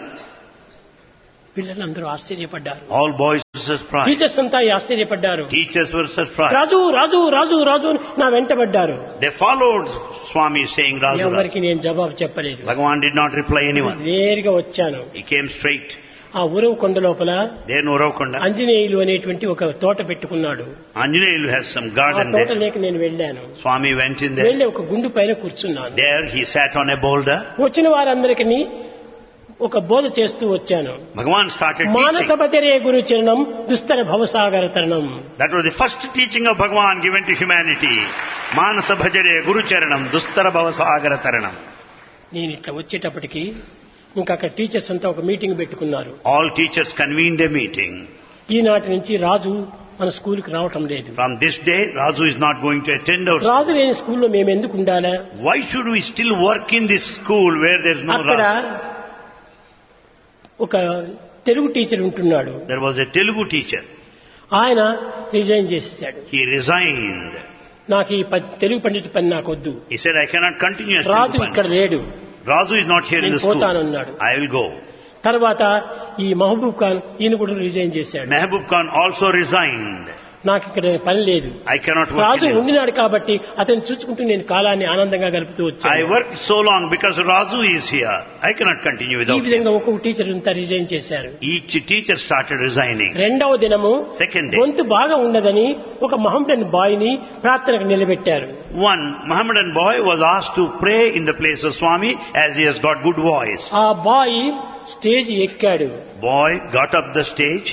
పిల్లలందరూ ఆశ్చర్యపడ్డారు, All boys were surprised. Teachers అంతా ఆశ్చర్యపడ్డారు. Teachers were surprised. రాజు రాజు రాజు రాజు అని నా వెంటబడ్డారు. They followed Swami saying Razu Razu. ఎవరికి నేను జవాబు చెప్పలేదు. Bhagavan did not reply anyone. నేరుగా వచ్చాను. He came straight. ఆ ఉరవ కొండ లోపల There Uravkonda. ఆంజనేయులు అనేటువంటి ఒక తోట పెట్టుకున్నాడు. Anjaneyalu has some ఆ garden there. తోటలోకి నేను వెళ్ళాను. Swami went in there. వెళ్ళి ఒక గుండు పైన కూర్చున్నాను. There he sat on a boulder. వచ్చిన వారందరికీ ఒక బోధ చేస్తూ వచ్చాను. Bhagavan started మానస teaching. పచరే గురు చరణం దుస్తర భవసాగర తరణం. That was the first teaching of Bhagavan given to humanity. Manasa bhajare guru charanam dustara bhavasagara taranam. నేను ఇట్లా వచ్చేటప్పటికి ఇంకా అక్కడ టీచర్స్ అంతా ఒక మీటింగ్ పెట్టుకున్నారు. All teachers convened a meeting. ఈనాటి నుంచి రాజు మన స్కూల్కి రావటం లేదు. From this day, Razu is not going to attend our school. రాజు లేని స్కూల్లో మేము ఎందుకు ఉండాలా? Why should we still work in this school where there is no అక్కడ Razu? ఒక తెలుగు టీచర్ ఉంటున్నాడు. There was a Telugu teacher. ఆయన రిజైన్ చేసేసాడు. He resigned. నాకు ఈ తెలుగు పండిత పని నాకు వద్దు. He said, I cannot continue as Raju Telugu ఇక్కడ Pandit. లేడు. Razu is not here in నేను the school. పోతానన్నాడు. I will go. తర్వాత ఈ మహబూబ్ ఖాన్ ఈయన కూడా రిజైన్ చేశాడు. Mehboob Khan also resigned. నాకు ఇక్కడ పని లేదు. I cannot work Raju in it. ఉండినాడు కాబట్టి అతను చూసుకుంటూ నేను కాలాన్ని ఆనందంగా గడుపుతూ I వచ్చాను. worked so long because Razu is here. I cannot continue ఈ without him. విధంగా ఒక్కొక్క టీచర్ అంతా రిజైన్ చేశారు. Each teacher started resigning. రెండవ దినము Second day. గొంతు బాగా ఉండదని ఒక మహమ్మదన్ బాయ్ ని ప్రార్థనకు నిలబెట్టారు. One Mohammedan boy was asked to pray in the place of Swami as he has got good voice. ఆ బాయ్ స్టేజ్ ఎక్కాడు. Boy got up the stage.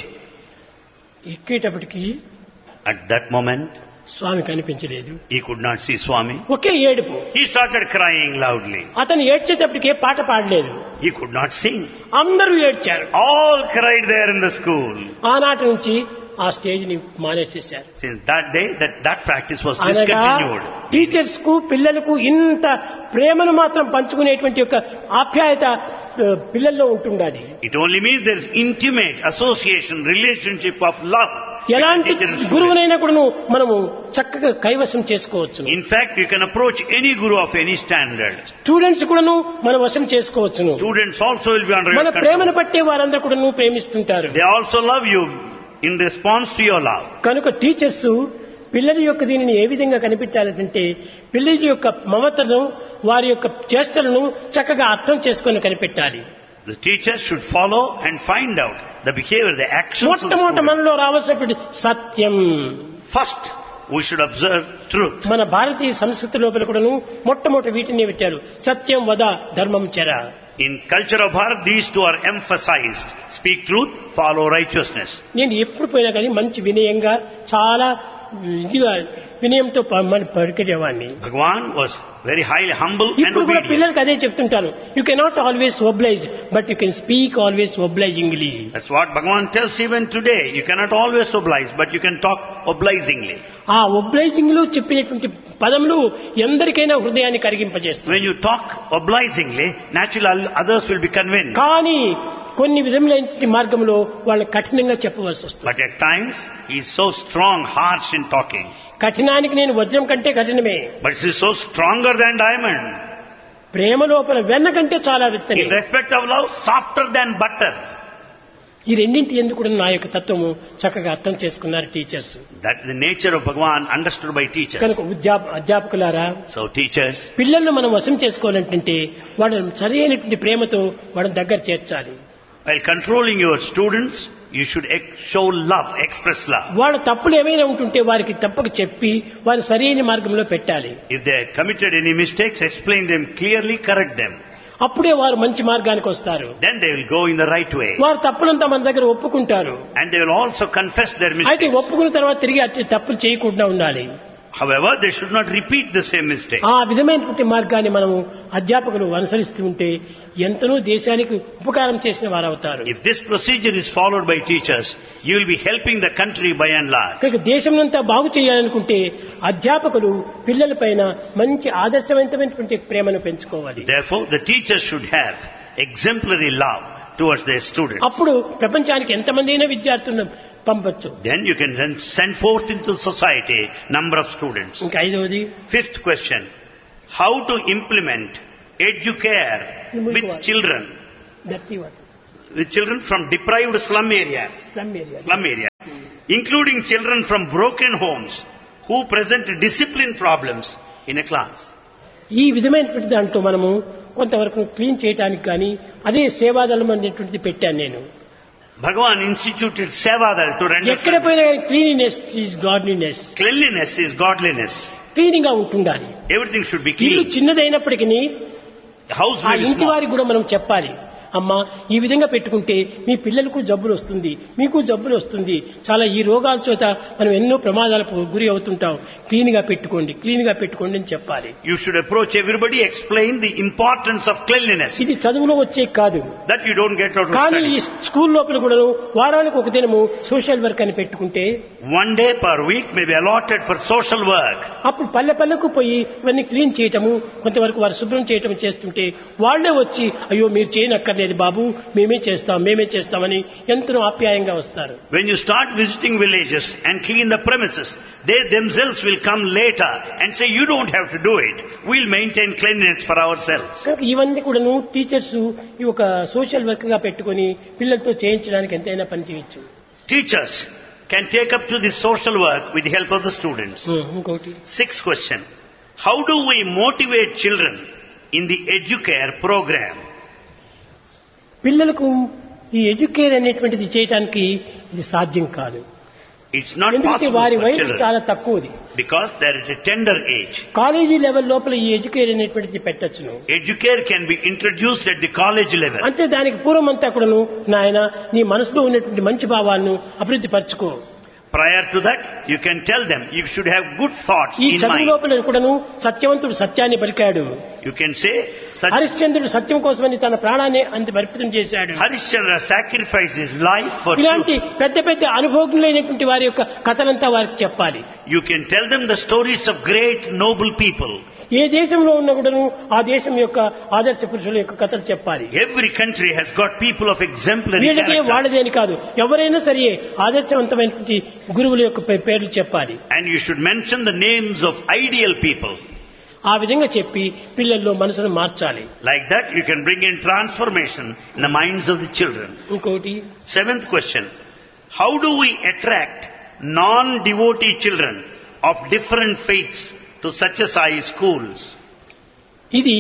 ఎక్కేటప్పటికి At that moment, స్వామి కనిపించలేదు. he could not see Swami. ఒకే ఏడుపు. He started crying loudly. అతను ఏడ్చేటప్పటికే పాట పాడలేదు. He could not sing. అందరూ ఏడ్చారు. All cried there in the school. ఆనాటి నుంచి ఆ స్టేజ్ ని మానేసేశారు. Since that day, that practice was అనగా discontinued. టీచర్స్ కు పిల్లలకు ఇంత ప్రేమను మాత్రం పంచుకునేటువంటి ఒక ఆప్యాయత పిల్లల్లో ఉంటుండాలి. It only means there is intimate association, relationship of love. ఎలాంటి గురువునైనా కూడా మనము చక్కగా కైవసం చేసుకోవచ్చు. In fact, you can approach any guru of any standard. Students కూడాను మన వశం చేసుకోవచ్చును. Students also will be under మన your ప్రేమను control. పట్టే వారందరూ కూడా ప్రేమిస్తుంటారు. They also love you in response to your love. కనుక టీచర్స్ పిల్లల యొక్క దీనిని ఏ విధంగా కనిపించాలంటే పిల్లల యొక్క మమతను వారి యొక్క చేష్టలను చక్కగా అర్థం చేసుకొని కనిపెట్టాలి. The teachers should follow and find out the behavior, the actions of the మొట్టమొదట students. మనలో రావాల్సినటువంటి సత్యం. First, we should observe truth. మన భారతీయ సంస్కృతి లోపల కూడాను మొట్టమొదటి వీటిని పెట్టారు. సత్యం వద ధర్మం చెర. In culture of Bharat, these two are emphasized. Speak truth, follow righteousness. నేను ఎప్పుడు పోయినా కానీ మంచి వినయంగా చాలా ఇదిగా వినయంతో పలికేవాడిని. Bhagavan was very highly humble and ఇప్పుడు కూడా obedient. పిల్లలకి అదే చెప్తుంటాను. You cannot always oblige but you can speak always obligingly. That's what Bhagavan tells even today. You cannot always oblige, but you can talk obligingly. ఆ obliging లో చెప్పినటువంటి పదములు ఎందరికైనా హృదయాన్ని కరిగింపజేస్తాయి. When you talk obligingly, naturally others will be convinced. కానీ కొన్ని విధములైన మార్గంలో వాళ్ళు కఠినంగా చెప్పవలసి వస్తుంది. But at times, he is so strong, harsh in talking. కఠినానికి నేను వజ్రం కంటే కఠినమే. But he is so stronger than diamond. ప్రేమ లోపల వెన్న కంటే చాలా విత్తని. In respect of love, softer than butter. ఈ రెండింటి ఎందుకు కూడా నా యొక్క తత్వము చక్కగా అర్థం చేసుకున్నారు teachers. That is the nature of Bhagavan understood by teachers. కనుక అధ్యాపకులారా, So teachers, పిల్లలను మనం వశం చేసుకోవాలంటే వాళ్ళని సరైనటువంటి ప్రేమతో వాళ్ళని దగ్గర చేర్చాలి. while controlling your students, you should show love, express love. వాళ్ళ తప్పులు ఏమైనా ఉంటుంటే వారికి తప్పక చెప్పి వారిని సరైన మార్గంలో పెట్టాలి. If they committed any mistakes, explain them clearly, correct them. అప్పుడే వారు మంచి మార్గానికి వస్తారు. Then they will go in the right way. వారు తప్పులంతా మన దగ్గర ఒప్పుకుంటారు. And they will also confess their అయితే mistakes. ఒప్పుకున్న తర్వాత తిరిగి అట్టి తప్పులు చేయకుండా ఉండాలి. However, they should not repeat the same mistake. ఆ విధమైనటువంటి మార్గాన్ని మనము అధ్యాపకులు అనుసరిస్తూ ఉంటే ఎంతనో దేశానికి ఉపకారం చేసిన వారవుతారు. If this procedure is followed by teachers, you will be helping the country by and large. కనుక దేశంనంతా బాగు చేయాలనుకుంటే అధ్యాపకులు పిల్లలపైన మంచి ఆదర్శవంతమైనటువంటి ప్రేమను పెంచుకోవాలి. Therefore, the teachers should have exemplary love towards their students. అప్పుడు ప్రపంచానికి ఎంతమంది అయినా విద్యార్థులను పంపొచ్చు. Then you can then send forth into society number of students. ఇంకా ఐదవది, Fifth question, how to implement educare with children from deprived slum areas, including children from broken homes who present discipline problems in a class. ఈ విధమైనటువంటి దాంట్లో మనము కొంతవరకు clean చేయడానికి కానీ అదే సేవాదళం అనేటువంటిది పెట్టాను నేను. Bhagavan instituted Sevadal to render ఎక్కడ పోయినా cleanliness is godliness. Cleanliness is godliness. Cleaning గా ఉంటుండాలి. Everything should be ఇల్లు clean. చిన్నదైనప్పటికీ The house ఆ may be ఇంటి small. వారికి కూడా మనం చెప్పాలి, అమ్మా ఈ విధంగా పెట్టుకుంటే మీ పిల్లలకు జబ్బులు వస్తుంది, మీకు జబ్బులు వస్తుంది, చాలా ఈ రోగాల చేత మనం ఎన్నో ప్రమాదాలకు గురి అవుతుంటాం, క్లీన్ గా పెట్టుకోండి, క్లీన్ గా పెట్టుకోండి అని చెప్పాలి. You should approach everybody, explain the importance of cleanliness. ఇది చదువులో వచ్చే కాదు, That you don't get out of కానీ ఈ studies. స్కూల్ లోపల కూడా వారానికి ఒక దినము సోషల్ వర్క్ అని పెట్టుకుంటే One day per week may be allotted for social work. అప్పుడు పల్లె పల్లెకు పోయి ఇవన్నీ క్లీన్ చేయటము, కొంతవరకు వారు శుభ్రం చేయటం చేస్తుంటే వాళ్లే వచ్చి అయ్యో మీరు చేయనక్కర్లేదు బాబు, మేమే చేస్తామని ఎంతో ఆప్యాయంగా వస్తారు. When you start visiting villages and clean the premises, they themselves will come later and say, you don't have to do it. We'll maintain cleanliness for ourselves. ఇవన్నీ కూడా టీచర్స్ ఈ ఒక సోషల్ వర్క్ గా పెట్టుకుని పిల్లలతో చేయించడానికి ఎంతైనా పని చేయొచ్చు. Teachers can take up to this social work with the help of the students. ఇంకోటి, Sixth question, how do we motivate children in the educare program? పిల్లలకు ఈ ఎడ్యుకేర్ అనేటువంటిది చేయడానికి ఇది సాధ్యం కాదు. It's not ఎందుకంటే possible వారి for వయసు children చాలా తక్కువది. because they're at a tender age. College level లోపల ఈ ఎడ్యుకేర్ అనేటువంటిది పెట్టొచ్చును. Educare can be introduced at the college level. అంటే దానికి పూర్వం అంతా కూడాను నాయన నీ మనసులో ఉన్నటువంటి మంచి భావాలను అభివృద్ధి పరచుకో. Prior to that, you can tell them you should have good thoughts ఈ in చదువు mind. లోపల కూడాను సత్యవంతుడు సత్యాన్ని పలికాడు. You can say, such హరిశ్చంద్రుడు సత్యం కోసమని తన ప్రాణాన్ని అంత అర్పితం చేశాడు. Harishchandra sacrificed his life for ఇలాంటి truth. పెద్ద పెద్ద అనుభవజ్ఞులైనటువంటి వారి యొక్క కథలంతా వారికి చెప్పాలి. You can tell them the stories of great noble people. ఏ దేశంలో ఉన్న కూడాను ఆ దేశం యొక్క ఆదర్శ పురుషుల యొక్క కథలు చెప్పాలి. Every country has got people of exemplary వీళ్ళదే character. వాళ్ళదే అని కాదు, ఎవరైనా సరే ఆదర్శవంతమైనటువంటి గురువుల యొక్క పేర్లు చెప్పాలి. And you should mention the names of ideal people. ఆ విధంగా చెప్పి పిల్లల్లో మనసును మార్చాలి. Like that, you can bring in transformation in the minds of the children. ఇంకోటి, Seventh question, how do we attract non-devotee children of different faiths to Satyasai schools? ఇది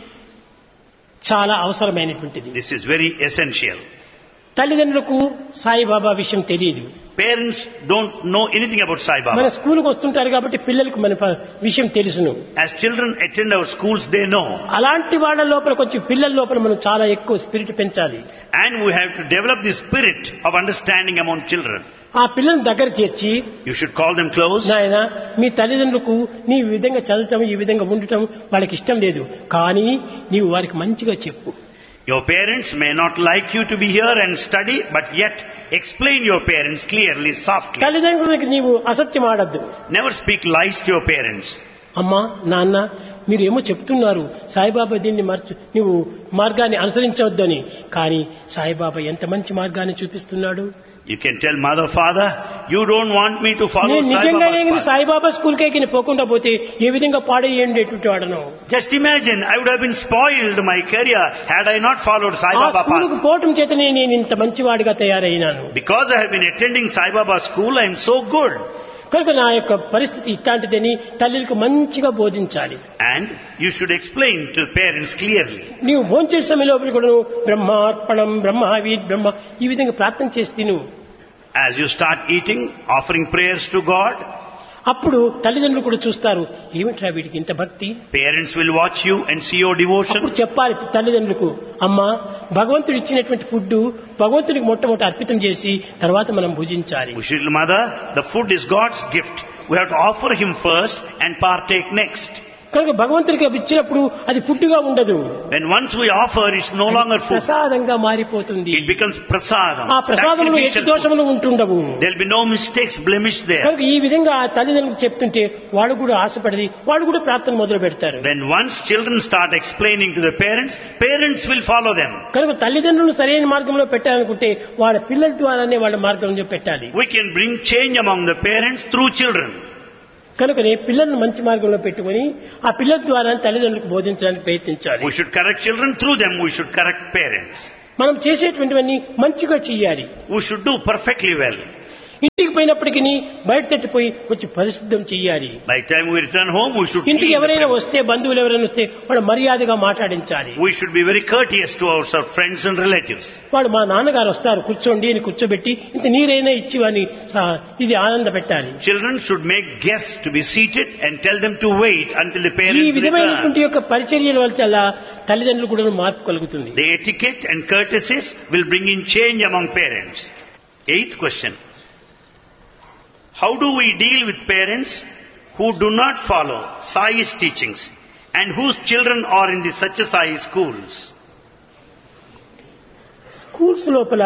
చాలా అవసరమైనటువంటిది. This is very essential. తల్లిదండ్రులకు సాయిబాబా విషయం తెలియదు. Parents don't know anything about Sai మన Baba. స్కూల్కి వస్తుంటారు కాబట్టి పిల్లలకు మన విషయం తెలుసును. As children attend our schools, they know. అలాంటి వాళ్ళ లోపల కొంచెం పిల్లల లోపల మనం చాలా ఎక్కువ స్పిరిట్ పెంచాలి. And we have to develop the spirit of understanding among children. ఆ పిల్లల్ని దగ్గర చేర్చి, You should call them close. నాయన మీ తల్లిదండ్రులకు నీ ఈ విధంగా చదవటం ఈ విధంగా ఉండటం వాళ్ళకి ఇష్టం లేదు, కానీ నీవు వారికి మంచిగా చెప్పు. Your parents may not like you to be here and study, but yet explain your parents clearly, softly. తల్లిదండ్రులకి నీవు అసత్యం ఆడద్దు. Never speak lies to your parents. అమ్మా నాన్న మీరేమో చెప్తున్నారు సాయిబాబా దీన్ని నువ్వు మార్గాన్ని అనుసరించవద్దని, కానీ సాయిబాబా ఎంత మంచి మార్గాన్ని చూపిస్తున్నాడు. You can tell mother, father, you don't want me to follow నేను Sai నిజంగా Baba's path. సాయిబాబా స్కూల్ కేకి పోకుండా పోతే ఏ విధంగా పాడేయండేటువంటి వాడను. Just imagine, I would have been spoiled my career had I not followed Sai ఆ Baba స్కూలుకు path. పోవటం చేతనే నేను ఇంత మంచివాడిగా తయారైనాను. Because I have been attending Sai Baba school, I am so good. కనుక నా యొక్క పరిస్థితి ఇట్లాంటిదని తల్లికి మంచిగా బోధించాలి. And you should explain to parents clearly. నీవు భోంచేసే సమయంలో కూడా బ్రహ్మార్పణం బ్రహ్మావి బ్రహ్మ ఈ విధంగా ప్రార్థన చేసి తిను. As you start eating, offering prayers to God, అప్పుడు తల్లిదండ్రులు కూడా చూస్తారు, ఏమిట్రా వీడికి ఇంత భక్తి. parents will watch you and see your devotion. అప్పుడు చెప్పాలి తల్లిదండ్రులకు, అమ్మా భగవంతుడు ఇచ్చినటువంటి ఫుడ్ భగవంతుడికి మొట్టమొదటి అర్పితం చేసి తర్వాత మనం భుజించాలి. Mother, the food is God's gift. we have to offer him first and partake next. కనుక భగవంతుడికి ఇచ్చినప్పుడు అది ఫుడ్గా ఉండదు. When once we offer, it's no longer food. ప్రసాదంగా మారిపోతుంది. It becomes prasadam. ఆ ప్రసాదంలో ఎట్టి దోషములు ఉంటుండవు. There will be no mistakes, blemish there. కనుక ఈ విధంగా ఆ తల్లిదండ్రులకు చెప్తుంటే వాడు కూడా ఆశపడి వాడు కూడా ప్రార్థన మొదలు పెడతారు. When once children start explaining to the parents, parents will follow them. కనుక తల్లిదండ్రులు సరైన మార్గంలో పెట్టాలనుకుంటే వాళ్ళ పిల్లల ద్వారానే వాళ్ళ మార్గంలో పెట్టాలి. We can bring change among the parents through children. కనుకనే పిల్లలను మంచి మార్గంలో పెట్టుకుని ఆ పిల్లల ద్వారా తల్లిదండ్రులకు బోధించడానికి ప్రయత్నించాలి. We should correct children through them. We should correct parents. మనం చేసేటువంటివన్నీ మంచిగా చేయాలి. We should do perfectly well. ఇంటికి పోయినప్పటికీ బయట తట్టిపోయి కొంచెం పరిశుద్ధం చేయాలి. By the time we return home, we should ఇంటికి clean the ఎవరైనా premises. వస్తే బంధువులు ఎవరైనా వస్తే వాడు మర్యాదగా మాట్లాడించాలి. We should be very courteous to our friends and relatives. వాడు మా నాన్నగారు వస్తారు కూర్చోండి అని కూర్చోబెట్టి ఇంత నీరైనా ఇచ్చి వాని ఇది ఆనంద పెట్టాలి. Children should make guests to be seated and tell them to wait until the ఈ parents విధమైనటువంటి return. యొక్క పరిచర్యల వల్ల తల్లిదండ్రులు కూడా మార్పు కలుగుతుంది. The etiquette and courtesies will bring in change among parents. 8th question. How do we deal with parents who do not follow Sai's teachings and whose children are in the Satya Sai schools? Schools లోపల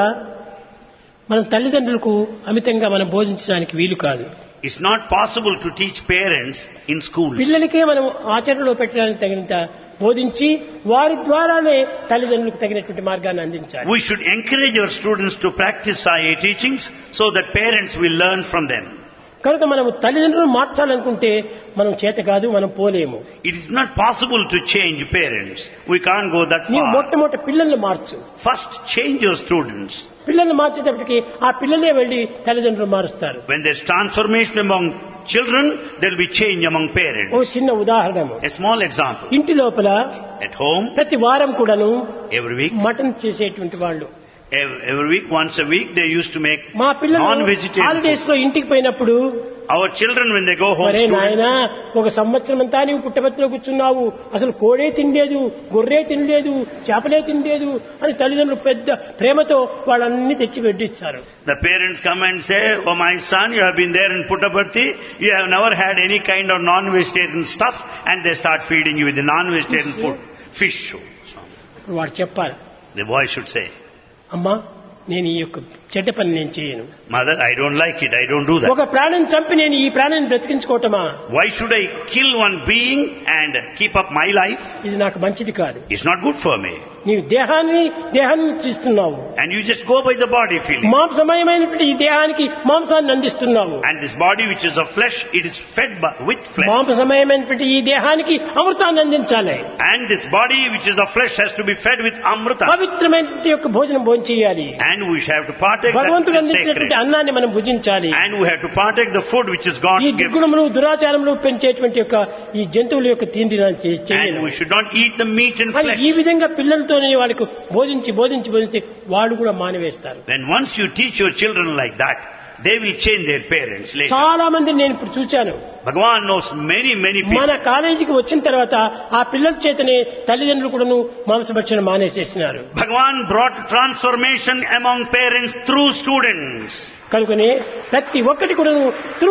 మన తల్లిదండ్రులకు అమితంగా మనం బోధించడానికి వీలు కాదు. It's not possible to teach parents in schools. పిల్లలకే మనం ఆచరణలో పెట్టడానికి తగినంత బోధించి వారి ద్వారానే తల్లిదండ్రులకు తగినటువంటి మార్గాన్ని అందించాలి. We should encourage our students to practice Sai teachings so that parents will learn from them. కనుక మనం తల్లిదండ్రులను మార్చాలనుకుంటే మనం చేత కాదు, మనం పోలేము. It is not possible to change parents. We can't go that నీవు far. మొట్టమొదటి పిల్లల్ని మార్చు. First, change your students. పిల్లల్ని మార్చేటప్పటికి ఆ పిల్లలే వెళ్లి తల్లిదండ్రులు మారుస్తారు. When there's transformation among children, there will be change among oh parents. చిన్న ఉదాహరణ, A small example. ఇంటి లోపల At home, ప్రతి వారం కూడాను every week, మటన్ చేసేటువంటి వాళ్ళు every week, once a week, they used to make మా పిల్లలు non-vegetarian హాలిడేస్ food. లో ఇంటికి పోయినప్పుడు Our children, when they go home, మరే students, నాయనా ఒక సంవత్సరం అంతా నీవు పుట్టబెత్తులో కూర్చున్నావు, అసలు కోడే తినలేదు, గొర్రె తినలేదు, చేపలే తినలేదు అని తల్లిదండ్రులు పెద్ద ప్రేమతో వాళ్ళన్ని తెచ్చి పెట్టిస్తారు. the parents come and say, "Oh my son, you have been there in Puttaparthi, you have never had any kind of non-vegetarian stuff," and they start feeding you with the non-vegetarian food, fish. ఇప్పుడు వాడు చెప్పాలి, The boy should say, అమ్మా నేను ఈ యొక్క చెడ్డ పని నేను చేయను. "Mother, I don't like it, I don't do that. ఒక ప్రాణిని చంపి నేను ఈ ప్రాణిని బ్రతికించుకోవటమా? Why should I kill one being and keep up my life? ఇది నాకు మంచిది కాదు. It's not good for me." నీవు దేహాన్ని తీస్తున్నావు, And you just go by the body feeling. మాంసమయమైనటువంటి ఈ దేహానికి మాంసాన్ని అందిస్తున్నావు. And this body which is of flesh, it is fed with flesh. మాంసమయమైనటువంటి ఈ దేహానికి అమృతాన్ని అందించాలి. And this body which is of flesh has to be fed with amrita. పవిత్రమైనటువంటి యొక్క భోజనం భోంచేయాలి. And we have to partake that భగవంతుడు which is sacred. అందించినటువంటి అన్నాన్ని మనం భుజించాలి. And we have to partake the food which is God's ఈ gift. దుర్గుణములు దురాచారములు పెంచేటువంటి యొక్క ఈ జంతువుల యొక్క తిండి And చేయను. we should not eat the meat and అని flesh. ఈ విధంగా పిల్లలతోనే వాళ్ళకు బోధించి వాళ్ళు కూడా మానివేస్తారు. When once you teach your children like that, they will change their parents later. చాలా మంది నేను ఇప్పుడు చూచాను. Bhagavan knows many మన people. కాలేజీకి వచ్చిన తర్వాత ఆ పిల్లల చేతనే తల్లిదండ్రులు కూడాను మాంసభక్షణ మానేసేసినారు. Bhagavan brought transformation among parents through students. కనుకనే ప్రతి ఒక్కటి కూడాను through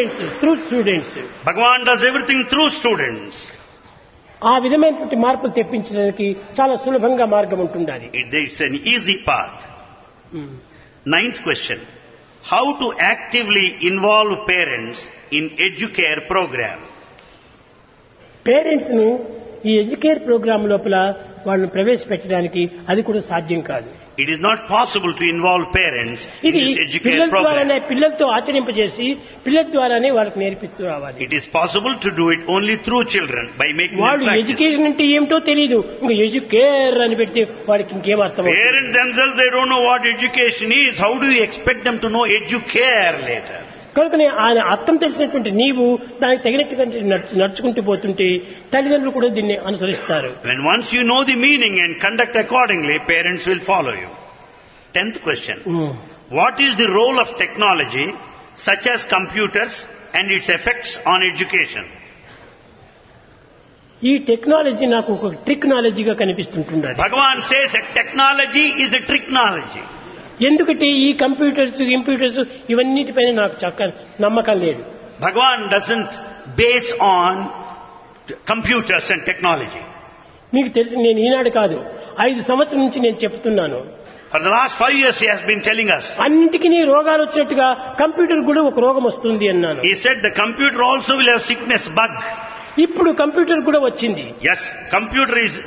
students Bhagavan does everything through students. ఆ విధమైనటువంటి మార్పులు తెప్పించడానికి చాలా సులభంగా మార్గం ఉంటుండాలి. It's an easy path. 9th question. How to actively involve parents in Educare program? Parents ను ఈ ఎడ్యుకేర్ ప్రోగ్రామ్ లోపల వాళ్ళని ప్రవేశపెట్టడానికి అది కూడా సాధ్యం కాదు. It is not possible to involve parents in ఇది this Educare పిల్లల program. ద్వారానే పిల్లలతో ఆచరింపజేసి పిల్లల ద్వారానే వాళ్ళకి నేర్పిస్తూ రావాలి. It is possible to do it only through children by making them వాళ్ళు practice. ఎడ్యుకేషన్ అంటే ఏమిటో తెలియదు, ఇంకా ఎడ్యుకేర్ అని పెడితే వాడికి ఇంకేం అర్థం అవుతుంది? Parents themselves, they don't know what education is. How do you expect them to know Educare later? కనుకనే ఆయన అర్థం తెలిసినటువంటి నీవు దానికి తగినట్టుగా నడుచుకుంటూ పోతుంటే తల్లిదండ్రులు కూడా దీన్ని అనుసరిస్తారు. When once you know the meaning and conduct accordingly, parents will follow you. 10th question. What is the role of technology such as computers and its effects on education? ఈ టెక్నాలజీ నాకు ఒక ట్రిక్నాలజీగా కనిపిస్తుంటుంది. Bhagavan says that technology is a tricknology. ఎందుకంటే ఈ computers ఇవన్నిటిపైన నాకు నమ్మకం లేదు. Bhagavan doesn't base on computers and technology. మీకు తెలిసి నేను ఈనాడు కాదు 5 సంవత్సరం నుంచి నేను చెప్తున్నాను. For the last 5 years he has been telling us. అన్నింటికి రోగాలు వచ్చినట్టుగా కంప్యూటర్ కూడా ఒక రోగం వస్తుంది అన్నాను. He said the computer also will have sickness, bug. ఇప్పుడు కంప్యూటర్ కూడా వచ్చింది. Yes, computer is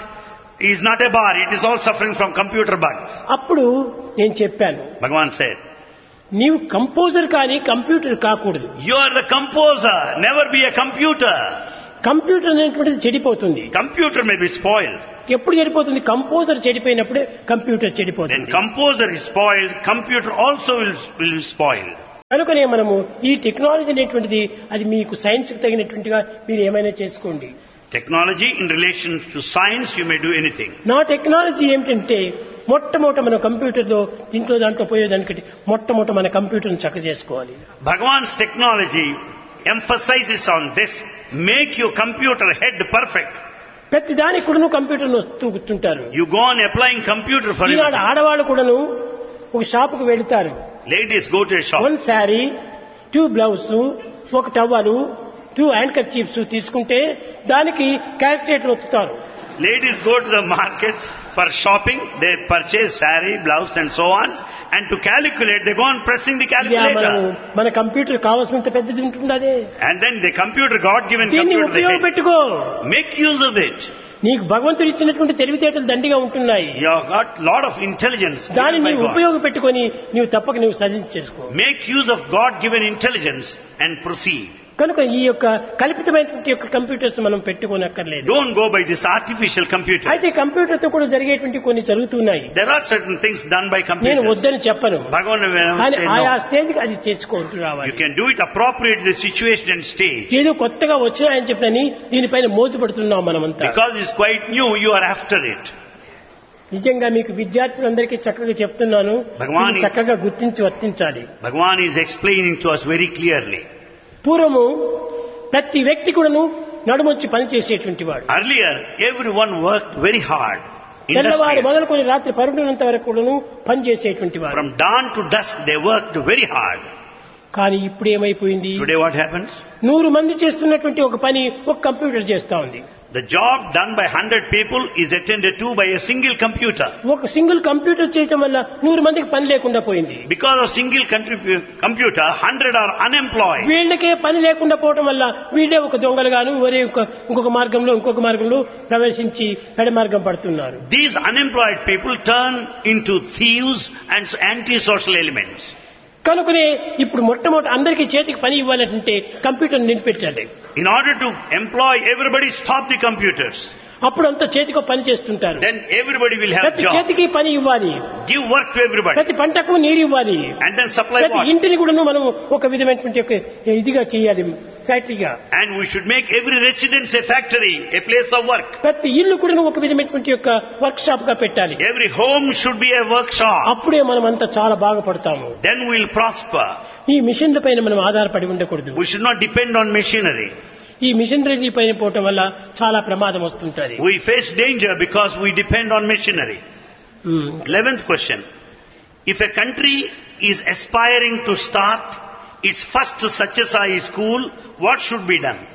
not a bar. It is all suffering from computer bugs. అప్పుడు నేను చెప్పాను, Bhagavan said, నీవు కంపోజర్ కానీ కంప్యూటర్ కాకూడదు. you are the composer, never be a computer. Computer అనేటువంటిది చెడిపోతుంది. Computer may be spoiled. ఎప్పుడు చెడిపోతుంది? కంపోజర్ చెడిపోయినప్పుడే కంప్యూటర్ When చెడిపోతుంది. composer is spoiled, computer also will be spoiled. కనుకనే మనము ఈ టెక్నాలజీ అనేటువంటిది అది మీకు సైన్స్ కి తగినటువంటిగా మీరు ఏమైనా చేసుకోండి. Technology in relation to science, you may do anything. నా టెక్నాలజీ ఏమిటంటే మొట్టమొదట మన కంప్యూటర్లో దాంట్లో పోయేదానికంటే మొట్టమొదట మన కంప్యూటర్ని చక్క చేసుకోవాలి. Bhagavan's technology emphasizes on this: make your computer head perfect. ప్రతి దానికి కూడాను కంప్యూటర్ను కూర్చుంటారు. You go on applying computer for Eenadu everything. ఆడవాళ్ళు కూడాను ఒక షాపుకు వెళుతారు. Ladies go to a shop. 1 sari, 2 blouse, 1 towel, 2 hand kerchiefs తీసుకుంటే దానికి calculator ఒత్తుతారు. Ladies go to the market for shopping. They purchase saree, blouse and so on. And to calculate, they go on pressing the calculator. మన computer కావాల్సినంత పెద్దది ఉంటుంది అదే. And then the computer, God-given దీన్ని computer, the head. ఉపయోగపెట్టుకో. Make use of it. నీకు భగవంతుడు ఇచ్చినటువంటి తెలివితేటలు దండిగా ఉంటున్నాయి. You have got lot of intelligence దాన్ని given by నీవు God. ఉపయోగపెట్టుకొని నీవు తప్పక నీవు సాధించేసుకో. Make use of God-given intelligence and proceed. కనుక ఈ యొక్క కల్పితమైనటువంటి యొక్క కంప్యూటర్స్ మనం పెట్టుకోనక్కర్లేదు. Don't go by this artificial computer. అయితే కంప్యూటర్ తో కూడా జరిగేటువంటి కొన్ని జరుగుతున్నాయి. There are certain things done by నేను computers. వద్దని చెప్పను. Bhagavan will కానీ say ఆయా no. స్టేజ్ కి అది చేసుకుంటూ రావాలి. You can do it appropriate to the situation and stage. ఏదో కొత్తగా వచ్చినాయని చెప్పని దీనిపైన మోజు పడుతున్నాం మనమంతా. Because it's quite new, you are after it. నిజంగా మీకు విద్యార్థులందరికీ చక్కగా చెప్తున్నాను. భగవాన్ ఇది చక్కగా గుర్తించి వర్తించాలి. Bhagavan is explaining to us very clearly. పూర్వము ప్రతి వ్యక్తి కూడాను నడుమొచ్చి పనిచేసేటువంటి వాడు. Earlier, everyone worked very hard. తెల్లవారు Industrious. మొదలుకొని రాత్రి పరుడునంత వరకు కూడాను పనిచేసేటువంటి వాడు. From dawn to dusk, they worked very hard. కానీ ఇప్పుడు ఏమైపోయింది? Today what happens? 100 మంది చేస్తున్నటువంటి ఒక పని ఒక కంప్యూటర్ చేస్తా ఉంది. The job done by 100 people is attended to by a single computer. ఒక సింగిల్ కంప్యూటర్ చేయటం వల్ల 100 మందికి పని లేకుండా పోయింది. Because of single computer, 100 are unemployed. వీళ్ళకే పని లేకుండా పోవటం వల్ల వీళ్ళే ఒక దొంగలుగాను ఒరే ఇంకొక మార్గంలో ప్రవేశించి పెడ మార్గం పడుతున్నారు. These unemployed people turn into thieves and anti-social elements. కనుకనే ఇప్పుడు మొట్టమొదటి అందరికీ చేతికి పని ఇవ్వాలంటే computer నిలిపెట్టాలి. In order to employ everybody, stop the computers. అప్పుడు అంతా చేతికి పని చేస్తుంటారు. Then everybody will have ప్రతి job. చేతికి పని ఇవ్వాలి. Give work to everybody. ప్రతి పంటకు నీరు ఇవ్వాలి. And then supply ప్రతి water. ఇంటిని కూడా మనం ఒక విధమైనటువంటి ఒక ఇదిగా చేయాలి, ఫ్యాక్టరీగా. And we should make every residence a factory, a place of work. ప్రతి ఇల్లు కూడా ఒక విధమైనటువంటి యొక్క వర్క్ షాప్ గా పెట్టాలి. Every home should be a workshop. అప్పుడే మనం అంతా చాలా బాగుపడతాము. Then we will prosper. ఈ మిషన్ల పైన మనం ఆధారపడి ఉండకూడదు. We should not depend on machinery. ఈ మిషనరీ పైన పోవటం వల్ల చాలా ప్రమాదం వస్తుంటది. We face danger because we depend on machinery. 11th question. If a country is aspiring to start its first Satyasai school, what should be done?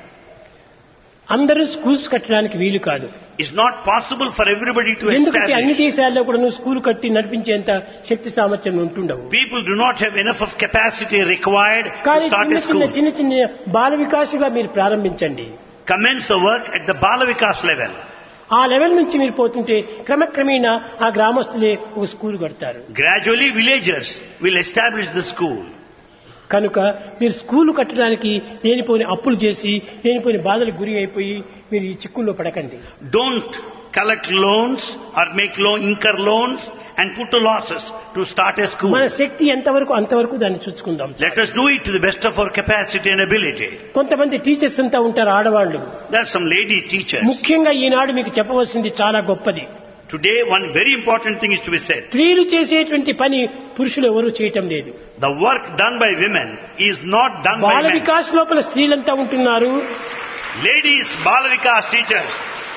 అందరూ schools కట్టడానికి వీలు కాదు. It's not possible for everybody to ఎందుకంటే అన్ని establish. దేశాల్లో కూడా school కట్టి నడిపించేంత శక్తి సామర్థ్యం ఉంటుండవు. People do not have enough of capacity required to కానీ start a school. చిన్న బాల వికాసుగా మీరు ప్రారంభించండి. Commence the work at the Balavikas level. ఆ లెవెల్ నుంచి మీరు పోతుంటే క్రమక్రమేణా ఆ గ్రామస్తులే ఒక స్కూల్ కడతారు. Gradually villagers will establish the school. కనుక మీరు స్కూల్ కట్టడానికి లేనిపోని అప్పులు చేసి లేనిపోని బాధలకు గురి అయిపోయి మీరు ఈ చిక్కుల్లో పడకండి. Don't collect loans or incur loans and put to losses to start a school. మన శక్తి ఎంతవరకు అంతవరకు దాన్ని చూసుకుందాం. Let us do it to the best of our capacity and ability. కొంతమంది టీచర్స్ అంతా ఉంటారు ఆడవాళ్ళు. There are some lady teachers. ముఖ్యంగా ఈనాడు మీకు చెప్పవలసింది చాలా గొప్పది. Today one very important thing is to be said. స్త్రీలు చేసేటువంటి పని పురుషులు ఎవరు చేయటం లేదు. The work done by women is not done by Bala men. Vikas లోపల స్త్రీలంతా ఉంటున్నారు. Ladies, Balavikas teachers.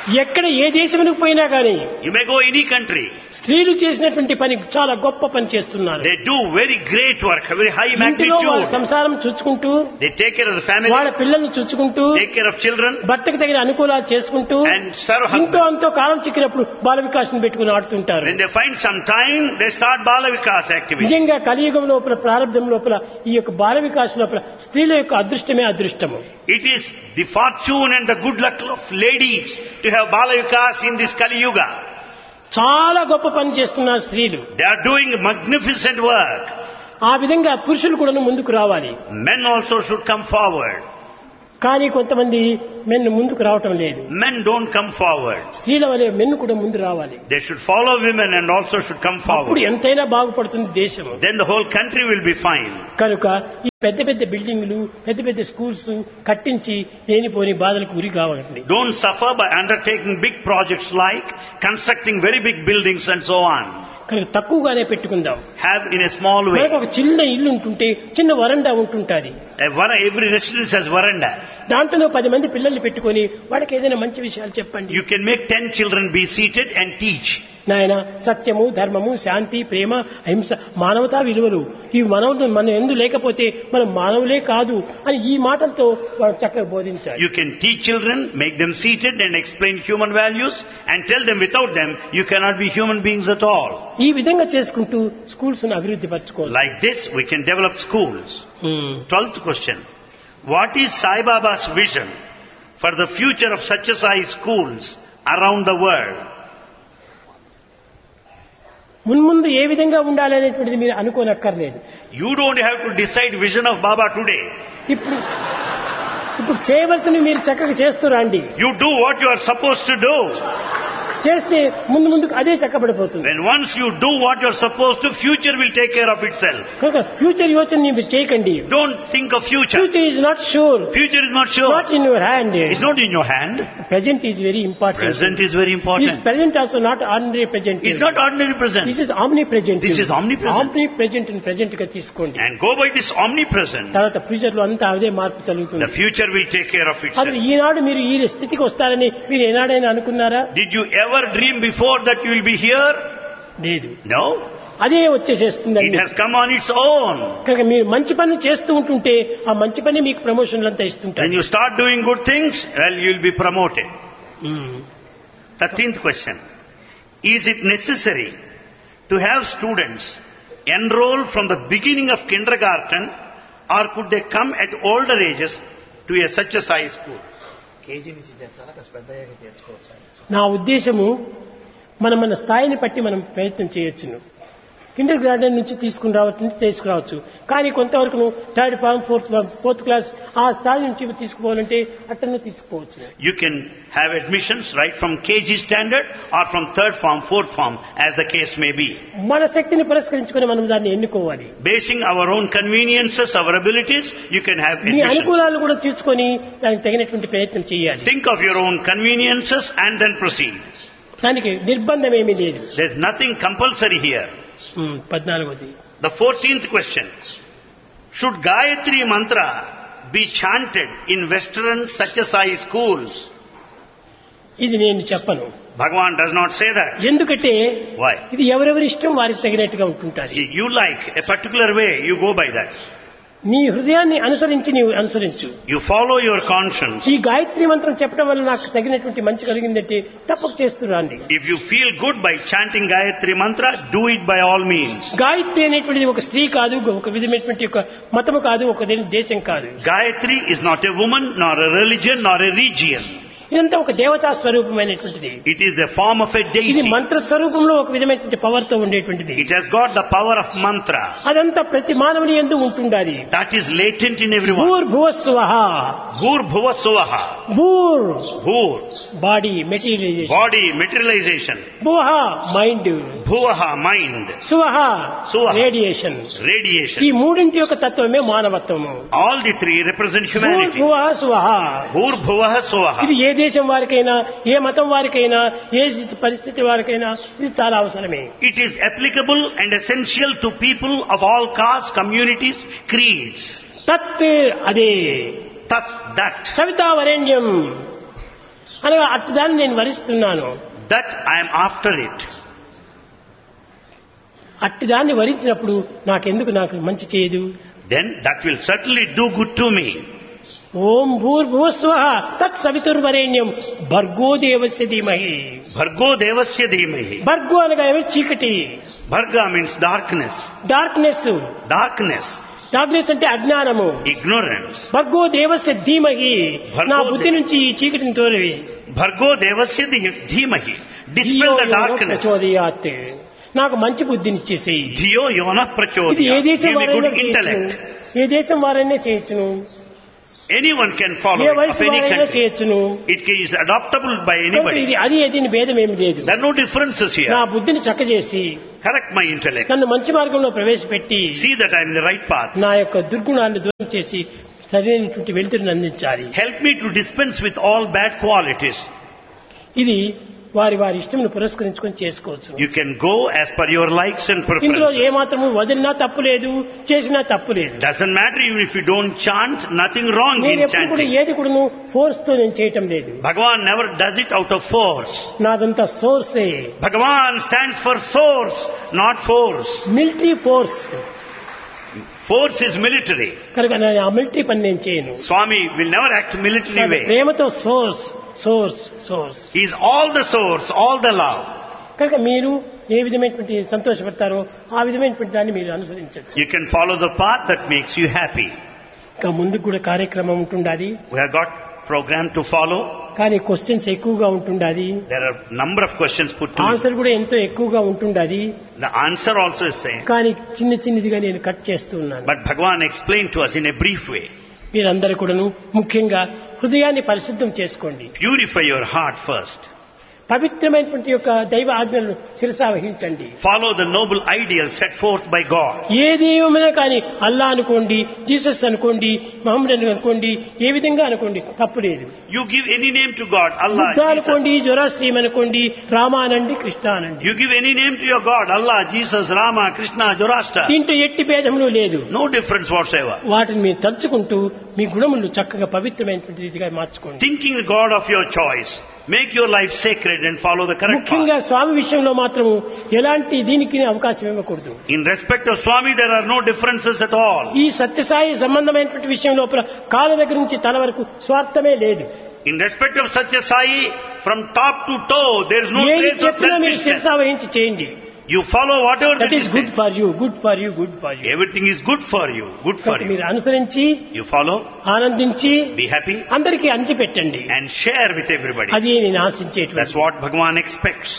ఎక్కడ ఏ దేశమునకు పోయినా కానీ You may go any country. స్త్రీలు చేసినటువంటి పని చాలా గొప్ప పని చేస్తున్నారు. They do very great work, very high ఇంటిలో వాళ్ళ magnitude. సంసారం చూసుకుంటూ, They take care of the family, వాళ్ళ పిల్లల్ని చూసుకుంటూ, take care of children, భర్తకు తగిన అనుకూలాలు చేసుకుంటూ, and serve ఇంతో husband. అంతో కాలం చిక్కినప్పుడు బాల వికాసం పెట్టుకుని ఆడుతుంటారు. When they find some time, they start Bala Vikas activity. నిజంగా కలియుగం లోపల, ప్రారంభం లోపల ఈ యొక్క బాల వికాసం లోపల స్త్రీల యొక్క అదృష్టమే అదృష్టము. It is the fortune and the good luck of ladies to have Bala Vikas in this Kali Yuga. చాలా గొప్ప పని చేస్తున్నారు స్త్రీలు. They are doing magnificent work. ఆ విధంగా పురుషులు కూడా ముందుకు రావాలి. Men also should come forward. కానీ కొంతమంది మెన్ను ముందుకు రావటం లేదు. Men don't come forward. స్త్రీల వలె మెన్ను కూడా ముందు రావాలి. They should follow women and also should come అప్పుడు forward. ఎంతైనా బాగుపడుతుంది దేశము. Then the whole country will be fine. కనుక ఈ పెద్ద పెద్ద బిల్డింగ్లు, పెద్ద పెద్ద స్కూల్స్ కట్టించి లేనిపోని బాధలకు గురి కావాలి. Don't suffer by undertaking big projects like constructing very big buildings and so on. కనుక తక్కువగానే పెట్టుకుందాం. Have in a small way. మనకు ఒక చిన్న ఇల్లు ఉంటుంటే చిన్న వరండా ఉంటుంటుంది. Every residence has veranda. దాంట్లో 10 మంది పిల్లల్ని పెట్టుకొని వాళ్ళకి ఏదైనా మంచి విషయాలు చెప్పండి. You can make 10 children be seated and teach. నాయన సత్యము, ధర్మము, శాంతి, ప్రేమ, అహింస, మానవతా విలువలు ఈ మన ఎందు లేకపోతే మనం మానవులే కాదు అని ఈ మాటలతో వాళ్ళు చక్కగా బోధించాలి. You can teach children, make them seated and explain human values and tell them without them you cannot be human beings at all. ఈ విధంగా చేసుకుంటూ స్కూల్స్ ను అభివృద్ధి పరచుకోవాలి. Like this we can develop schools. 12th question. What is Sai Baba's vision for the future of Satya Sai schools around the world? మున్ముందు ఏ విధంగా ఉండాలి అనేటువంటిది మీరు అనుకోనక్కర్లేదు. You don't have to decide vision of Baba today. ఇప్పుడు చేయవలసినవి మీరు చక్కగా చేస్తూ రండి. You do what you are supposed to do. చేస్తే ముందుకు అదే చక్కబడిపోతుంది. When once you do what you are supposed to, future will take care of itself. కనుక ఫ్యూచర్ యోచన మీరు చేయకండి. Don't think of future. Future is not sure. Future is not sure. Not in your hand. It's not in your hand. Present is very important. Present is very This important. present also not ordinary present. It's not ordinary present. This is omnipresent. This is omnipresent. Omnipresent and present గా తీసుకోండి. And go by this omnipresent. తర్వాత future లో అంతా అదే మార్పు జరుగుతుంది. The future will take care of అది itself. ఈనాడు మీరు ఈ స్థితికి వస్తారని మీరు ఏనాడైనా అనుకున్నారా? Did you ever dream before that you will be here? లేదు. No. అదే It వచ్చేసేస్తుందండి. has come on its own. కనుక మీరు మంచి పనులు చేస్తూ ఉంటుంటే ఆ మంచి పని మీకు ప్రమోషన్లు అంతా When ఇస్తుంటారు. you start doing good things, well, you will be promoted. 13th question. Is it necessary to have students enroll from the beginning of kindergarten, or could they come at older ages to a such a size school? నా ఉద్దేశము మన స్థాయిని బట్టి మనం ప్రయత్నం చేయొచ్చును. Kinder garden నుంచి తీసుకురావచ్చు. కానీ కొంతవరకు 3rd form, 4th class ఆ స్థాయి నుంచి తీసుకుపోవాలంటే అట్టనే తీసుకుపోవచ్చు. You can have admissions right from KG standard or from 3rd form, 4th form, as the case may be. మన శక్తిని పురస్కరించుకొని మనం దాన్ని ఎన్నుకోవాలి. Basing our own conveniences, our abilities, you can have me admissions. అనుకూలాలు కూడా తీసుకొని దానికి తగినటువంటి ప్రయత్నం చేయాలి. Think of your own conveniences and then proceed. దానికి నిర్బంధం ఏమీ లేదు. There's nothing compulsory here. 14వ. The 14th question. Should Gayatri Mantra be chanted in Western Satya Sai schools? ఇది నేను చెప్పను. Bhagavan does not say that. ఎందుకంటే Why? ఇది ఎవరెవరి ఇష్టం వారికి తగినట్టుగా ఉంటుంటారు. You like a particular way, you go by that. నీ హృదయాన్ని అనుసరించి నీవు అనుసరించు. You follow your conscience. ఈ గాయత్రి మంత్రం చెప్పడం వల్ల నాకు తగినటువంటి మంచి కలిగిందంటే తప్పక చేస్తున్నాండి. If you feel good by chanting Gayatri Mantra, do it by all means. Gayatri అనేటువంటిది ఒక స్త్రీ కాదు, ఒక విధమైనటువంటి ఒక మతము కాదు, ఒక దేశం కాదు. Gayatri is not a woman, nor a religion, nor a region. ఇదంతా ఒక దేవతా స్వరూపమైనటువంటిది. It is the form of a ఇది deity. మంత్ర స్వరూపంలో ఒక విధమైనటువంటి పవర్ తో ఉండేటువంటిది. It has got the power of mantra. అదంతా ప్రతి మానవుని యందు ఉంటుండాలి. That is latent in everyone. భూర్ భువస్సువః. Bhur bhuva suvaha. భూర్ Bhur. Body materialisation. Body materialization. భువః mind. Bhuvaha mind. సువః Suvaha. Radiation. Radiation. ఈ మూడింటి యొక్క తత్వమే మానవత్వము. All the three represent భూర్ humanity. భువః సువః. Bhur bhuvaha suvaha. ఇది ఏ దేశం వారికైనా, ఏ మతం వారికైనా, ఏ పరిస్థితి వారికైనా ఇది చాలా అవసరమే. It is applicable and essential to people of all castes, communities, creeds. తత్ అదే That. సవితా వరేణ్యం అనగా అట్టి దాన్ని నేను వరిస్తున్నాను. That I am after it. అట్టి దాన్ని వరించినప్పుడు నాకు మంచి చేయదు. Then that will certainly do good to me. ఓం భూర్భువస్వః తత్ సవితుర్వరేణ్యం భర్గో దేవస్య ధీమహి. Bhargo devasya dhimahi. భర్గో అనగా ఏమి? చీకటి. Bharga means darkness. Darkness. Darkness. Darkness అంటే అజ్ఞానము. Ignorance. భర్గో దేవస్య ధీమహి. నా బుద్ధి నుంచి ఈ చీకటిని తోలివి. Bhargo devasya dhimahi. Dispel the darkness. ప్రచోదయాత్. నాకు మంచి బుద్ధిని ఇచ్చేసేయి. Dhiyo yona ఇది ఏ prachodya. దేశం Give me వారైనా good intellect. చేయొచ్చును. ఏ దేశం వారైనా చేయొచ్చును. Anyone can follow A it, of వయసు any వారైనా country. చేయొచ్చును. It is adoptable by కాబట్టి anybody. ఇది అది భేదం ఏమి లేదు. There are no differences నా here. బుద్ధిని చక్కజేసి Correct my intellect. నన్ను మంచి మార్గంలో ప్రవేశపెట్టి See that I am in the right path. నా యొక్క దుర్గుణాన్ని దూరం చేసి సరైనటువంటి వెలుతురుని అందించాలి. Help me to dispense with all bad qualities. ఇది వారి ఇష్టమును పురస్కరించుకొని చేసుకోవచ్చు. You can go as per your likes and ఇందులో preferences. ఏమాత్రము వదిలినా తప్పు లేదు, చేసినా తప్పు లేదు. Doesn't matter even if you don't chant, nothing wrong నేను in ఎప్పుడు కూడా chanting. ఏది కూడా ఫోర్స్ తో నేను చేయటం లేదు. Bhagavan never does it out of force. నాదంతా సోర్సే. Bhagavan stands for source, not force. Military force Force is military. కనుక ఆ మిలిటరీ పని నేను చేయను. Swami will never act military way. ప్రేమతో source. He is all the source, all the love. కనుక మీరు ఏ విధమైనటువంటి సంతోషపడతారో ఆ విధమైనటువంటి దాన్ని మీరు అనుసరించవచ్చు. You can follow the path that makes you happy. ఇంకా ముందుకు కూడా కార్యక్రమం ఉంటుండాలి. We have got program to follow. కానీ క్వశ్చన్స్ ఎక్కువగా ఉంటుండాలి. There are number of questions put to answer కూడా ఎంతో ఎక్కువగా ఉంటుండాలి. The answer also is same. కానీ చిన్నదిగా నేను కట్ చేస్తూ ఉన్నాను. But Bhagavan explained to us in a brief way. మీరందరూ కూడాను ముఖ్యంగా హృదయాన్ని పరిశుద్ధం చేసుకోండి. Purify your heart first. పవిత్రమైనటువంటి యొక్క దైవ ఆజ్ఞలను శిరసావహించండి. Follow the noble ideal set forth by God. ఏ దైవమైనా కానీ అల్లా అనుకోండి, జీసస్ అనుకోండి, మహమ్మద్ అనుకోండి, ఏ విధంగా అనుకోండి తప్పు లేదు. You give any name to God, Allah, Buddha Jesus. అనుకోండి, జొరాస్ట్రీయం అనుకోండి, రామ అనండి, కృష్ణ అనండి. You give any name to your God, Allah, Jesus, Rama, Krishna, Zoroaster. దీంట్లో ఎట్టి భేదములు లేదు. No difference whatsoever. వాటిని మీరు తలుచుకుంటూ మీ గుణములు చక్కగా పవిత్రమైనటువంటి రీతిగా మార్చుకోండి. Thinking the God of your choice, make your life sacred and follow the correct ముఖ్యంగా path. స్వామి విషయంలో మాత్రము ఎలాంటి దీనికి అవకాశం ఇవ్వకూడదు. In respect of Swami, there are no differences at all. ఈ సత్యసాయి సంబంధమైనటువంటి విషయం లోపల కాళ్ళ దగ్గర నుంచి తల వరకు స్వార్థమే లేదు. In respect of Satya Sai, from top to toe, there is no ఏది trace of చెప్పినా మీరు selfishness. శిరసావహించి చేయండి. You follow whatever that that is is good said. For you, good for you, good for you. Everything is good for you, good for you. మీరు అనుసరించి You follow, ఆనందించి be happy, అందరికీ అంచి పెట్టండి. and share with everybody. అది నేను ఆశించేటువంటి. That's what Bhagavan expects.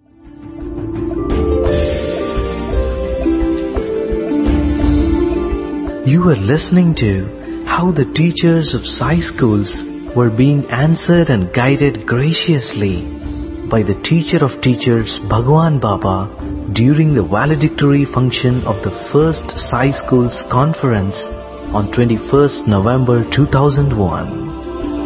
You are listening to how the teachers of Sai schools were being answered and guided graciously by the teacher of teachers Bhagwan Baba during the valedictory function of the first Sai schools conference on 21st November 2001.